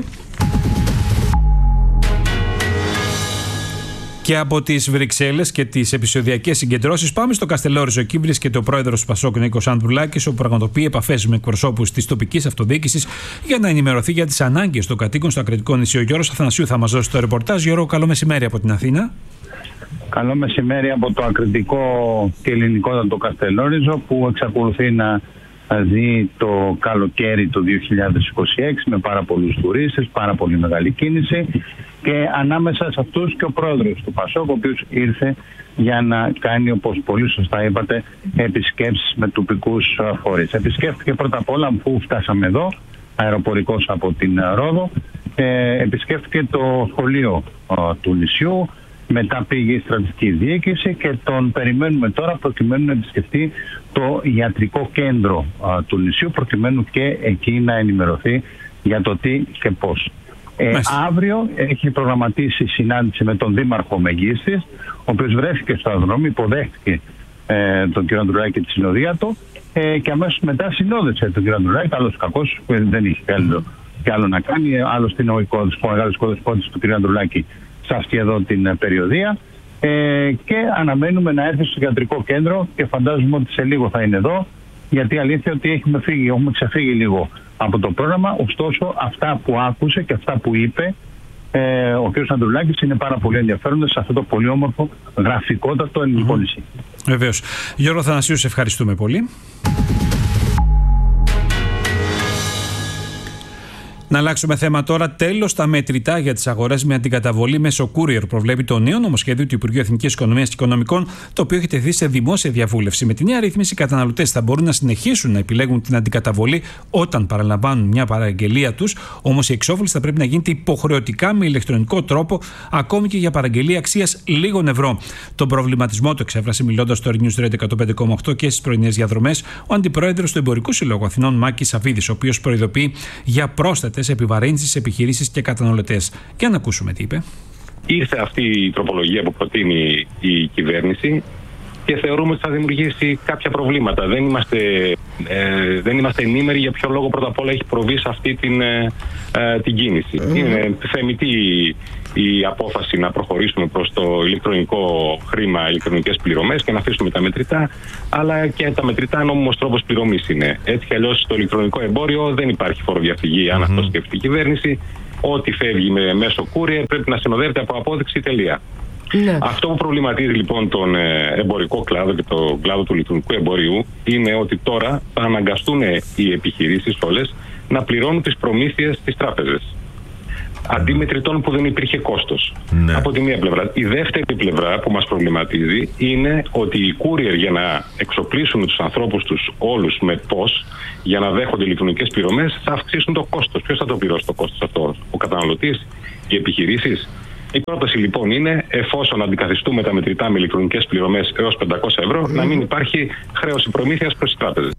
Και από τις Βρυξέλλες και τις επεισοδιακές συγκεντρώσεις πάμε στο Καστελόριζο. Εκεί βρίσκεται ο πρόεδρος του Πασόκ, Νίκος Ανδρουλάκης, όπου πραγματοποιεί επαφές με εκπροσώπους της τοπικής αυτοδιοίκησης για να ενημερωθεί για τις ανάγκες των κατοίκων στο Ακριτικό νησί. Ο Γιώργος Αθανασίου θα μας δώσει το ρεπορτάζ. Γιώργο, καλό μεσημέρι από την Αθήνα. Καλό μεσημέρι από το ακριτικό και ελληνικότατο Καστελόριζο, που εξακολουθεί να ζει το καλοκαίρι του 2026 με πάρα πολλούς τουρίστες, πάρα πολύ μεγάλη κίνηση, και ανάμεσα σε αυτούς και ο πρόεδρος του Πασόκ, ο οποίος ήρθε για να κάνει, όπως πολύ σωστά είπατε, επισκέψεις με τοπικούς φορείς. Επισκέφθηκε πρώτα απ' όλα, αφού φτάσαμε εδώ, αεροπορικός από την Ρόδο, επισκέφθηκε το σχολείο του νησιού. Μετά πήγε η στρατιωτική διοίκηση και τον περιμένουμε τώρα προκειμένου να επισκεφτεί το ιατρικό κέντρο του νησιού, προκειμένου και εκεί να ενημερωθεί για το τι και πώς. Αύριο έχει προγραμματίσει συνάντηση με τον Δήμαρχο Μεγίστης, ο οποίος βρέθηκε στο αεροδρόμιο, υποδέχτηκε τον κ. Ανδρουλάκη και τη συνοδεία του και αμέσως μετά συνόδεσε τον κ. Ανδρουλάκη, καλός κακός, που δεν είχε και άλλο να κάνει. Άλλωστε είναι ο μεγάλος οικοδεσπότης του κ. Ανδρουλάκη σε αυτή εδώ την περιοδία, και αναμένουμε να έρθει στο ιατρικό κέντρο και φαντάζομαι ότι σε λίγο θα είναι εδώ, γιατί η αλήθεια ότι έχουμε ξεφύγει λίγο από το πρόγραμμα. Ωστόσο αυτά που άκουσε και αυτά που είπε ο κ. Ανδρουλάκης είναι πάρα πολύ ενδιαφέροντα σε αυτό το πολύ όμορφο γραφικότατο ελληνικό νησί. Βεβαίως. Γιώργο Θανασίου, σε ευχαριστούμε πολύ. Να αλλάξουμε θέμα τώρα. Τέλος τα μετρητά για τις αγορές με αντικαταβολή μέσω courier, προβλέπει το νέο νομοσχέδιο του Υπουργείου Εθνικής Οικονομίας και Οικονομικών, το οποίο έχει τεθεί σε δημόσια διαβούλευση. Με τη νέα ρύθμιση, οι καταναλωτές θα μπορούν να συνεχίσουν να επιλέγουν την αντικαταβολή όταν παραλαμβάνουν μια παραγγελία τους, όμως η εξόφληση θα πρέπει να γίνεται υποχρεωτικά με ηλεκτρονικό τρόπο, ακόμη και για παραγγελία αξίας λίγων ευρώ. Τον προβληματισμό του εξέφρασε, μιλώντας στο News Radio 105,8 και στις πρωινές διαδρομές, ο αντιπρόεδρος του Εμπορικού Συλλόγου Αθηνών, Μάκης Σαββίδης, ο οποίος προειδοποιεί για πρόσθετες επιβαρύνσεις σε επιχειρήσεις και καταναλωτές. Και να ακούσουμε τι είπε. Ήρθε αυτή η τροπολογία που προτείνει η κυβέρνηση και θεωρούμε ότι θα δημιουργήσει κάποια προβλήματα. Δεν είμαστε ενήμεροι για ποιο λόγο πρώτα απ' όλα έχει προβεί σε αυτή την κίνηση. Είναι θεμητή η απόφαση να προχωρήσουμε προς το ηλεκτρονικό χρήμα, ηλεκτρονικές πληρωμές και να αφήσουμε τα μετρητά, αλλά και τα μετρητά νόμιμος τρόπος πληρωμής είναι. Έτσι κι αλλιώς στο ηλεκτρονικό εμπόριο δεν υπάρχει φοροδιαφυγή, αν αυτό σκεφτεί η κυβέρνηση. Ό,τι φεύγει μέσω courier πρέπει να συνοδεύεται από απόδειξη, τελεία. Ναι. Αυτό που προβληματίζει λοιπόν τον εμπορικό κλάδο και τον κλάδο του ηλεκτρονικού εμπορίου είναι ότι τώρα θα αναγκαστούν οι επιχειρήσεις όλες να πληρώνουν τις προμήθειες στις τράπεζες. Αντί μετρητών που δεν υπήρχε κόστος. Ναι. Από τη μία πλευρά. Η δεύτερη πλευρά που μας προβληματίζει είναι ότι οι courier για να εξοπλίσουν τους ανθρώπους τους όλους με POS για να δέχονται ηλεκτρονικές πληρωμές θα αυξήσουν το κόστος. Ποιος θα το πληρώσει το κόστος αυτό? Ο καταναλωτής? Οι επιχειρήσεις? Η πρόταση λοιπόν είναι, εφόσον αντικαθιστούμε τα μετρητά με ηλεκτρονικές πληρωμές έως 500 ευρώ, να μην υπάρχει χρέωση προμήθειας προς τις τράπεζες.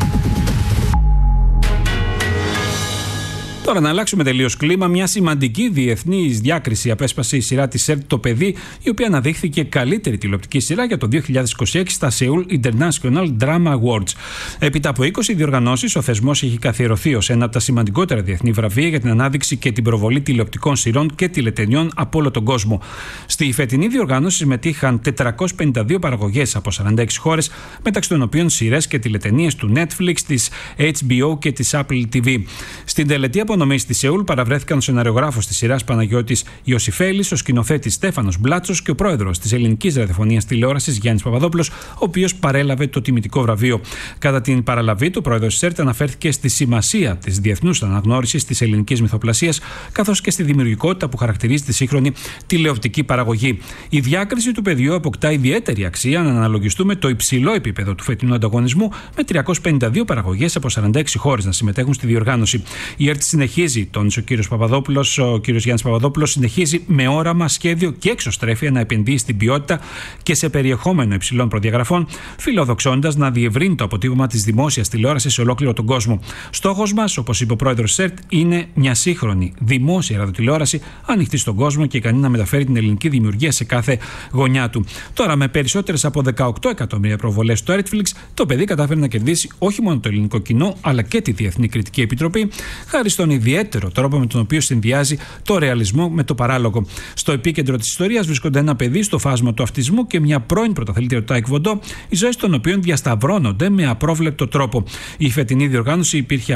Τώρα να αλλάξουμε τελείως κλίμα. Μια σημαντική διεθνής διάκριση απέσπασε η σειρά της ΕΡΤ «Το παιδί», η οποία αναδείχθηκε καλύτερη τηλεοπτική σειρά για το 2026 στα Seoul International Drama Awards. Έπειτα από 20 διοργανώσεις, ο θεσμός έχει καθιερωθεί ως ένα από τα σημαντικότερα διεθνή βραβεία για την ανάδειξη και την προβολή τηλεοπτικών σειρών και τηλετενιών από όλο τον κόσμο. Στη φετινή διοργάνωση συμμετείχαν 452 παραγωγές από 46 χώρες, μεταξύ των οποίων σειρές και τηλετενίες του Netflix, της HBO και της Apple TV. Στην τελετή απονομή στη Σεούλ παραβρέθηκαν ο σεναριογράφος της σειράς Παναγιώτης Ιωσιφέλης, ο σκηνοθέτης Στέφανος Μπλάτσος και ο πρόεδρος της ελληνικής ραδιοφωνίας τηλεόρασης Γιάννης Παπαδόπουλος, ο οποίος παρέλαβε το τιμητικό βραβείο. Κατά την παραλαβή του, ο πρόεδρος της ΕΡΤ αναφέρθηκε στη σημασία της διεθνούς αναγνώρισης της ελληνικής μυθοπλασίας, καθώς και στη δημιουργικότητα που χαρακτηρίζει τη σύγχρονη τηλεοπτική παραγωγή. Η διάκριση του παιδιού αποκτά ιδιαίτερη αξία αν αναλογιστούμε το υψηλό επίπεδο του φετινού ανταγωνισμού, με 352 παραγωγές από 46 χώρες να συμμετέχουν στη διοργάνωση. Η ΕΡΤ συνεχίζει, τόνισε ο κύριος Παπαδόπουλος, ο κύριος Γιάννης Παπαδόπουλος, συνεχίζει με όραμα, σχέδιο και εξωστρέφεια να επενδύει στην ποιότητα και σε περιεχόμενο υψηλών προδιαγραφών, φιλοδοξώντας να διευρύνει το αποτύπωμα της δημόσιας τηλεόρασης σε ολόκληρο τον κόσμο. Στόχος μας, όπως είπε ο πρόεδρος της ΕΡΤ, είναι μια σύγχρονη δημόσια ραδιοτηλεόραση ανοιχτή στον κόσμο και ικανή να μεταφέρει την ελληνική δημιουργία σε κάθε γωνιά του. Τώρα, με περισσότερες από 18 εκατομμύρια προβολές στο Netflix, το παιδί κατάφερε να κερδίσει όχι μόνο το ελληνικό κοινό, αλλά και τη Διεθνή Κριτική Επιτροπή, χάρη στον ιδιαίτερο τρόπο με τον οποίο συνδυάζει το ρεαλισμό με το παράλογο. Στο επίκεντρο της ιστορίας βρίσκονται ένα παιδί στο φάσμα του αυτισμού και μια πρώην πρωταθλήτρια του Τάικβοντό, οι ζωές των οποίων διασταυρώνονται με απρόβλεπτο τρόπο. Στη φετινή διοργάνωση υπήρχε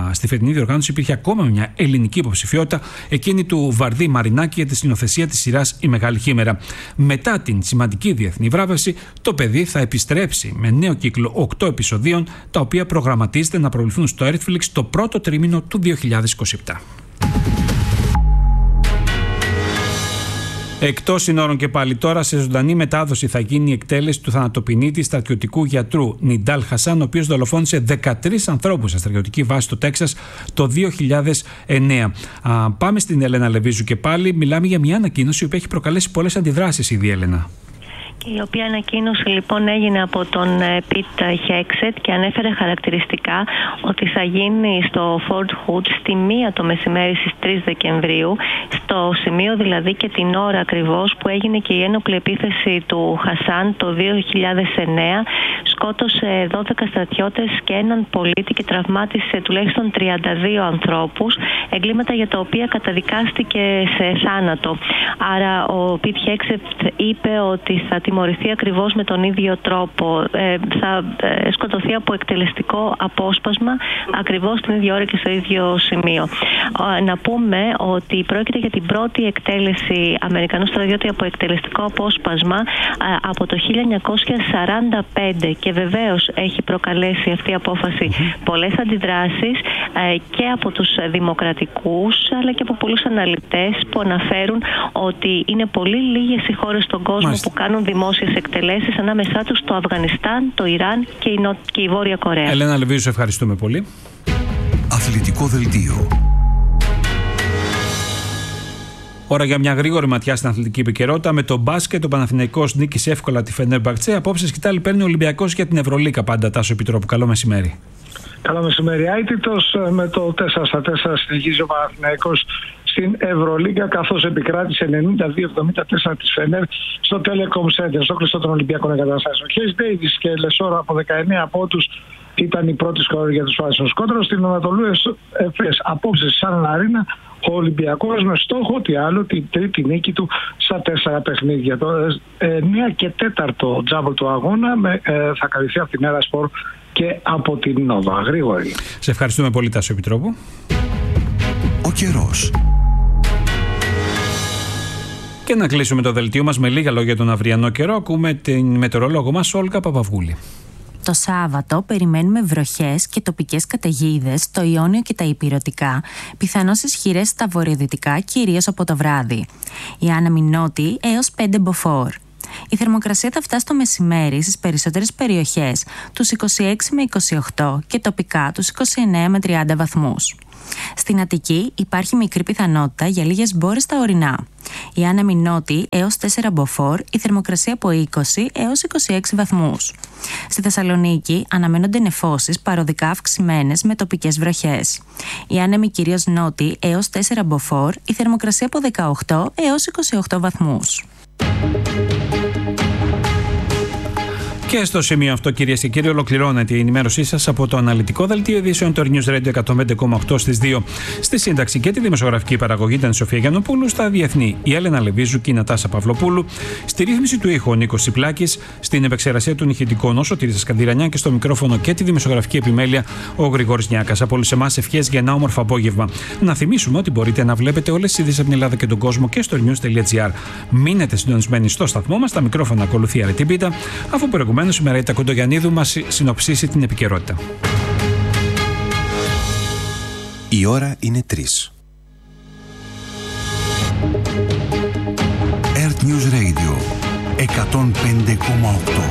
ακόμα μια ελληνική υποψηφιότητα, εκείνη του Βαρδί Μαρινάκη, για τη σκηνοθεσία της σειράς Η Μεγάλη Χήμερα. Μετά την σημαντική διεθνή βράβευση, το παιδί θα επιστρέψει με νέο κύκλο 8 επεισοδίων, τα οποία προγραμματίζεται να προβληθούν στο Netflix το πρώτο τρίμηνο του 2027. Εκτός συνόρων και πάλι τώρα, σε ζωντανή μετάδοση θα γίνει η εκτέλεση του θανατοποινήτη στρατιωτικού γιατρού Νιντάλ Χασάν, ο οποίος δολοφόνησε 13 ανθρώπους σε στρατιωτική βάση στο Τέξας το 2009. Πάμε στην Έλενα Λεβίζου και πάλι. Μιλάμε για μια ανακοίνωση που έχει προκαλέσει πολλές αντιδράσεις ήδη, Έλενα. Η οποία ανακοίνωση λοιπόν έγινε από τον Pete Hegseth και ανέφερε χαρακτηριστικά ότι θα γίνει στο Fort Hood στη 1 το μεσημέρι στις 3 Δεκεμβρίου, στο σημείο δηλαδή και την ώρα ακριβώς που έγινε και η ένοπλη επίθεση του Χασάν το 2009. Σκότωσε 12 στρατιώτες και έναν πολίτη και τραυμάτισε τουλάχιστον 32 ανθρώπους, εγκλήματα για τα οποία καταδικάστηκε σε θάνατο. Άρα ο Pete Hegseth είπε ότι θα τιμωρηθεί ακριβώς με τον ίδιο τρόπο. Θα σκοτωθεί από εκτελεστικό απόσπασμα ακριβώς την ίδια ώρα και στο ίδιο σημείο. Να πούμε ότι πρόκειται για την πρώτη εκτέλεση Αμερικανού στρατιώτη από εκτελεστικό απόσπασμα από το 1945 και βεβαίως έχει προκαλέσει αυτή η απόφαση πολλές αντιδράσεις και από τους δημοκρατικούς αλλά και από πολλούς αναλυτές που αναφέρουν ότι είναι πολύ λίγες οι χώρες στον κόσμο που κάνουν δημόσιες εκτελέσεις, ανάμεσά τους το Αφγανιστάν, το Ιράν και η Βόρεια Κορέα. Ελένα Λεβίζου, ευχαριστούμε πολύ. Αθλητικό δελτίο. Ώρα για μια γρήγορη ματιά στην αθλητική επικαιρότητα. Με το μπάσκετ, ο Παναθηναϊκός νίκησε εύκολα τη Φενέρμπαχτσε. Απόψε σκητάλη παίρνει ο Ολυμπιακός για την Ευρωλίγκα. Πάντα, Τάσο Επιτρόπου. Καλό μεσημέρι. Καλό μεσημέρι, Άιτητος. Με το 4-4 συνεχίζει ο Παναθηναϊκός στην Ευρωλίγκα, καθώς επικράτησε 92-74 της Φενέρ στο Telecom Center, στο κλειστό των Ολυμπιακών Εγκαταστάσεων. Χέις Ντέιβις και Λεσόρα από 19 πόντους ήταν οι πρώτοι σκόροι για τους Φάσινους. Κόντρα στην Ανατολού Εφές, απόψε στη Σαν Αρίνα, ο Ολυμπιακός με στόχο τι άλλο, την τρίτη νίκη του στα 4 παιχνίδια. Το 9 και 4 τζάμπολ του αγώνα θα καλυφθεί από την Έρα Σπορ και από την Νόβα. Γρήγορη. Σε ευχαριστούμε πολύ, Τάσο Επιτρόπου. Ο καιρός. Και να κλείσουμε το δελτίο μας με λίγα λόγια τον αυριανό καιρό. Ακούμε την μετεωρολόγο μας Όλγα Παπαυγούλη. Το Σάββατο περιμένουμε βροχές και τοπικές καταιγίδες στο Ιόνιο και τα Ηπειρωτικά, πιθανώς ισχυρές στα βορειοδυτικά, κυρίως από το βράδυ. Η άνεμη νότη έως 5 μποφόρ. Η θερμοκρασία θα φτάσει το μεσημέρι στις περισσότερες περιοχές τους 26 με 28 και τοπικά τους 29 με 30 βαθμούς. Στην Αττική υπάρχει μικρή πιθανότητα για λίγες μπόρες στα ορεινά. Η άνεμη νότη έως 4 μποφόρ, η θερμοκρασία από 20 έως 26 βαθμούς. Στη Θεσσαλονίκη αναμένονται νεφώσεις παροδικά αυξημένες με τοπικές βροχές. Η άνεμη κυρίως νότη έως 4 μποφόρ, η θερμοκρασία από 18 έως 28 βαθμούς. Και στο σημείο αυτό, κυρίες και κύριοι, ολοκληρώνεται η ενημέρωσή σας από το αναλυτικό δελτίο ειδήσεων του News Radio 105,8 στις 2. Στη σύνταξη και τη δημοσιογραφική παραγωγή ήταν η Σοφία Γιαννοπούλου, στα διεθνή η Έλενα Λεβίζου και η Νατάσα Παυλοπούλου, στη ρύθμιση του ήχου ο Νίκος Τσιπλάκης, στην επεξεργασία του ηχητικών ο Σωτήρης Σκανδυρανιά και στο μικρόφωνο και τη δημοσιογραφική επιμέλεια ο Γρηγόρης Νιάκας. Από όλους εμάς ευχές για ένα όμορφο απόγευμα. Να θυμίσουμε ότι μπορείτε να βλέπετε όλες τις ειδήσεις από την Ελλάδα και τον κόσμο και στο news.gr. Μείνετε συντονισμένοι στο σταθμό μας, τα μικρόφωνα ακολουθεί η Αρετή Πίτα, αφού προηγουμένως η Μαρίτα Κοντογιαννίδου μας συνοψίσει την επικαιρότητα. Η ώρα είναι 3. Earth News Radio 105,8.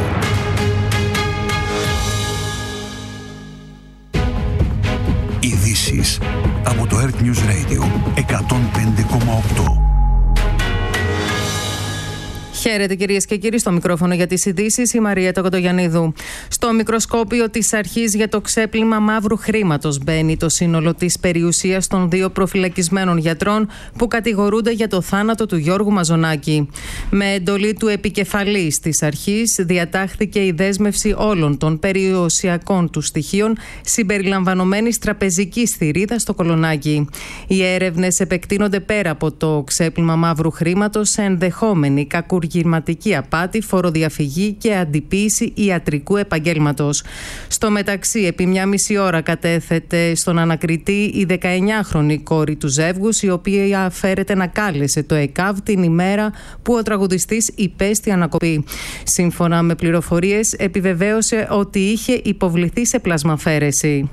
Ειδήσεις από το Earth News Radio 105,8. Χαίρετε κυρίες και κύριοι, στο μικρόφωνο για τις ειδήσεις η Μαρία Κοντογιαννίδου. Στο μικροσκόπιο της αρχής για το ξέπλυμα μαύρου χρήματος μπαίνει το σύνολο της περιουσίας των 2 προφυλακισμένων γιατρών που κατηγορούνται για το θάνατο του Γιώργου Μαζονάκη. Με εντολή του επικεφαλής της αρχής διατάχθηκε η δέσμευση όλων των περιουσιακών του στοιχείων συμπεριλαμβανομένης τραπεζικής θηρίδας στο Κολονάκι. Οι έρευνες επεκτείνονται πέρα από το ξέπλυμα μαύρου χρήματος σε ενδεχόμενη κακουργηματική απάτη, φοροδιαφυγή και αντιποίηση ιατρικού επαγγέλματος. Στο μεταξύ, επί 1,5 ώρα κατέθεται στον ανακριτή η 19χρονη κόρη του ζεύγους, η οποία φέρεται να κάλεσε το ΕΚΑΒ την ημέρα που ο τραγουδιστής υπέστη ανακοπή. Σύμφωνα με πληροφορίες, επιβεβαίωσε ότι είχε υποβληθεί σε πλασμαφαίρεση.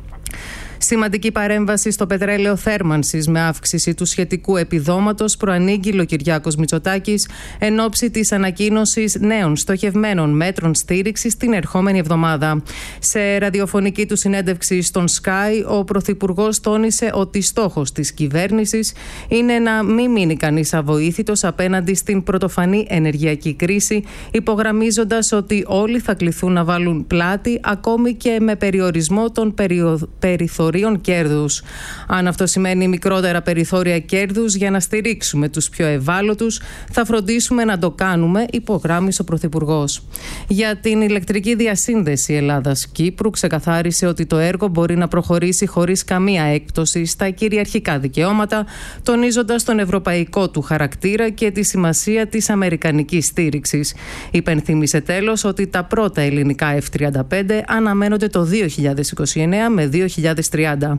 Σημαντική παρέμβαση στο πετρέλαιο θέρμανσης με αύξηση του σχετικού επιδόματος προανήγγειλε ο Κυριάκος Μητσοτάκης εν ώψη της ανακοίνωσης νέων στοχευμένων μέτρων στήριξης την ερχόμενη εβδομάδα. Σε ραδιοφωνική του συνέντευξη στον Sky, ο Πρωθυπουργός τόνισε ότι στόχος της κυβέρνησης είναι να μην μείνει κανείς αβοήθητος απέναντι στην πρωτοφανή ενεργειακή κρίση, υπογραμμίζοντας ότι όλοι θα κληθούν να βάλουν πλάτη ακόμη και με περιορισμό των περιθωρίων κέρδους. Αν αυτό σημαίνει μικρότερα περιθώρια κέρδους για να στηρίξουμε τους πιο ευάλωτους, θα φροντίσουμε να το κάνουμε, υπογράμμισε ο Πρωθυπουργός. Για την ηλεκτρική διασύνδεση Ελλάδας-Κύπρου, ξεκαθάρισε ότι το έργο μπορεί να προχωρήσει χωρίς καμία έκπτωση στα κυριαρχικά δικαιώματα, τονίζοντας τον ευρωπαϊκό του χαρακτήρα και τη σημασία της αμερικανικής στήριξης. Υπενθύμησε τέλος ότι τα πρώτα ελληνικά F-35 αναμένονται το 2029 με 2030.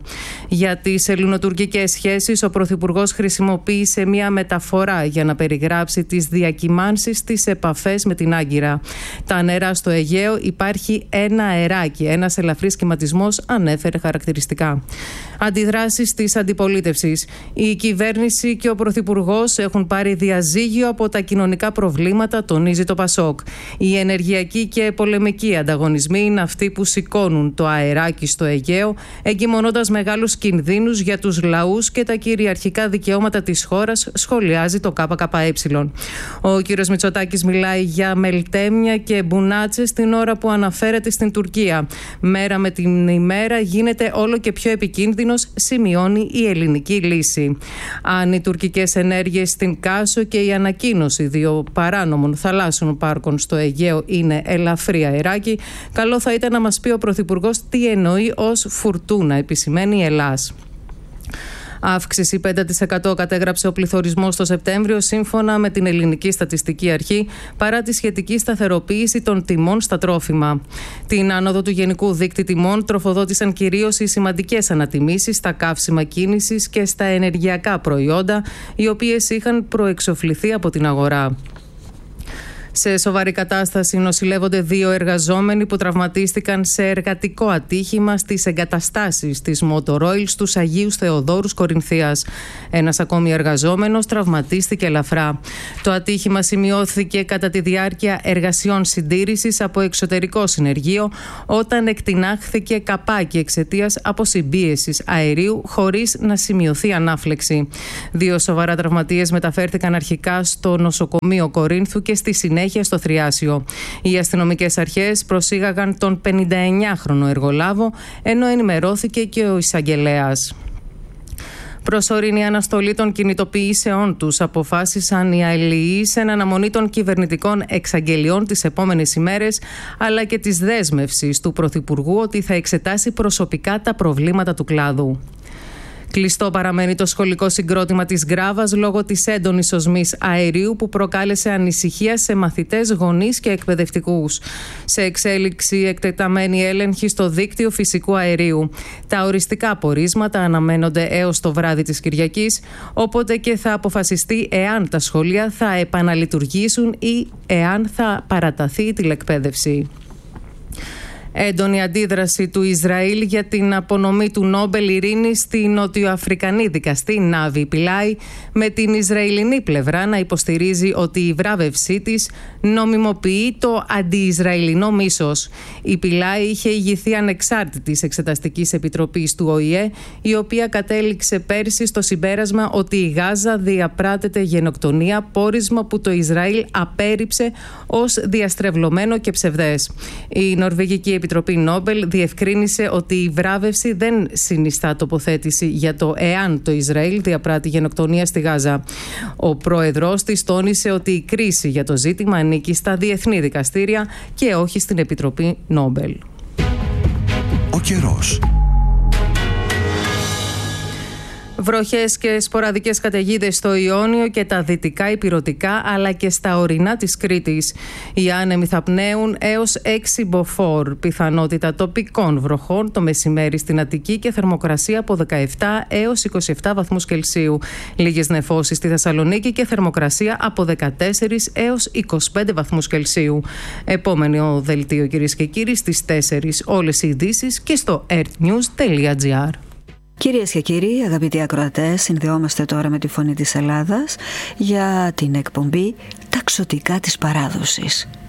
Για τις ελληνοτουρκικές σχέσεις, ο Πρωθυπουργός χρησιμοποίησε μια μεταφορά για να περιγράψει τις διακυμάνσεις στις επαφές με την Άγκυρα. Τα νερά στο Αιγαίο υπάρχει ένα αεράκι, ένας ελαφρύς κυματισμός, ανέφερε χαρακτηριστικά. Αντιδράσεις της αντιπολίτευσης. Η κυβέρνηση και ο Πρωθυπουργός έχουν πάρει διαζύγιο από τα κοινωνικά προβλήματα, τονίζει το Πασόκ. Οι ενεργειακοί και πολεμικοί ανταγωνισμοί είναι αυτοί που σηκώνουν το αεράκι στο Αιγαίο, εγκυμονώντας μεγάλους κινδύνους για τους λαούς και τα κυριαρχικά δικαιώματα της χώρας, σχολιάζει το ΚΚΕ. Ο κ. Μητσοτάκης μιλάει για μελτέμια και μπουνάτσες την ώρα που αναφέρεται στην Τουρκία. Μέρα με την ημέρα γίνεται όλο και πιο επικίνδυνος, σημειώνει η ελληνική λύση. Αν οι τουρκικές ενέργειες στην Κάσο και η ανακοίνωση 2 παράνομων θαλάσσιων πάρκων στο Αιγαίο είναι ελαφρύ αεράκι, καλό θα ήταν να μας πει ο Πρωθυπουργός τι εννοεί ως φουρτούνα, επισημαίνει η Ελλάς. Αύξηση 5% κατέγραψε ο πληθωρισμός το Σεπτέμβριο, σύμφωνα με την Ελληνική Στατιστική Αρχή, παρά τη σχετική σταθεροποίηση των τιμών στα τρόφιμα. Την άνοδο του γενικού δείκτη τιμών τροφοδότησαν κυρίως οι σημαντικές ανατιμήσεις στα καύσιμα κίνησης και στα ενεργειακά προϊόντα, οι οποίες είχαν προεξοφληθεί από την αγορά. Σε σοβαρή κατάσταση νοσηλεύονται 2 εργαζόμενοι που τραυματίστηκαν σε εργατικό ατύχημα στις εγκαταστάσεις της Motor Oil στους Αγίους Θεοδόρους Κορινθίας. Ένας ακόμη εργαζόμενος τραυματίστηκε ελαφρά. Το ατύχημα σημειώθηκε κατά τη διάρκεια εργασιών συντήρησης από εξωτερικό συνεργείο, όταν εκτινάχθηκε καπάκι εξαιτίας αποσυμπίεσης αερίου, χωρίς να σημειωθεί ανάφλεξη. 2 σοβαρά τραυματίες μεταφέρθηκαν αρχικά στο νοσοκομείο Κορίνθου και στη συνέχεια στο Θριάσιο. Οι αστυνομικές αρχές προσήγαγαν τον 59χρονο εργολάβο, ενώ ενημερώθηκε και ο εισαγγελέας. Προσωρινή αναστολή των κινητοποιήσεών τους αποφάσισαν οι αλληλείς εν αναμονή των κυβερνητικών εξαγγελιών τις επόμενες ημέρες, αλλά και της δέσμευσης του Πρωθυπουργού ότι θα εξετάσει προσωπικά τα προβλήματα του κλάδου. Κλειστό παραμένει το σχολικό συγκρότημα της Γκράβας λόγω της έντονης οσμής αερίου που προκάλεσε ανησυχία σε μαθητές, γονείς και εκπαιδευτικούς. Σε εξέλιξη εκτεταμένη έλεγχη στο δίκτυο φυσικού αερίου. Τα οριστικά πορίσματα αναμένονται έως το βράδυ της Κυριακής, όποτε και θα αποφασιστεί εάν τα σχολεία θα επαναλειτουργήσουν ή εάν θα παραταθεί η τηλεκπαίδευση. Έντονη αντίδραση του Ισραήλ για την απονομή του Νόμπελ Ειρήνης στη νοτιοαφρικανή δικαστή Νάβη Πιλάι, με την Ισραηλινή πλευρά να υποστηρίζει ότι η βράβευσή της νομιμοποιεί το αντι-Ισραηλινό μίσος. Η Πιλάι είχε ηγηθεί ανεξάρτητης εξεταστικής επιτροπής του ΟΗΕ, η οποία κατέληξε πέρσι στο συμπέρασμα ότι η Γάζα διαπράτεται γενοκτονία, πόρισμα που το Ισραήλ απέρριψε ως διαστρεβλωμένο και ψευδές. Η Νορβηγική Επιτροπή Νόμπελ διευκρίνησε ότι η βράβευση δεν συνιστά τοποθέτηση για το εάν το Ισραήλ διαπράττει γενοκτονία στη Γάζα. Ο πρόεδρος της τόνισε ότι η κρίση για το ζήτημα ανήκει στα διεθνή δικαστήρια και όχι στην Επιτροπή Νόμπελ. Ο καιρός. Βροχές και σποραδικές καταιγίδες στο Ιόνιο και τα δυτικά ηπειρωτικά, αλλά και στα ορεινά της Κρήτης. Οι άνεμοι θα πνέουν έως 6 μποφόρ. Πιθανότητα τοπικών βροχών το μεσημέρι στην Αττική και θερμοκρασία από 17 έως 27 βαθμούς Κελσίου. Λίγες νεφώσεις στη Θεσσαλονίκη και θερμοκρασία από 14 έως 25 βαθμούς Κελσίου. Επόμενο δελτίο, κυρίες και κύριοι, στις 4. Όλες οι ειδήσεις και στο earthnews.gr. Κυρίες και κύριοι, αγαπητοί ακροατές, συνδεόμαστε τώρα με τη Φωνή της Ελλάδας για την εκπομπή «Τα ξωτικά της παράδοσης».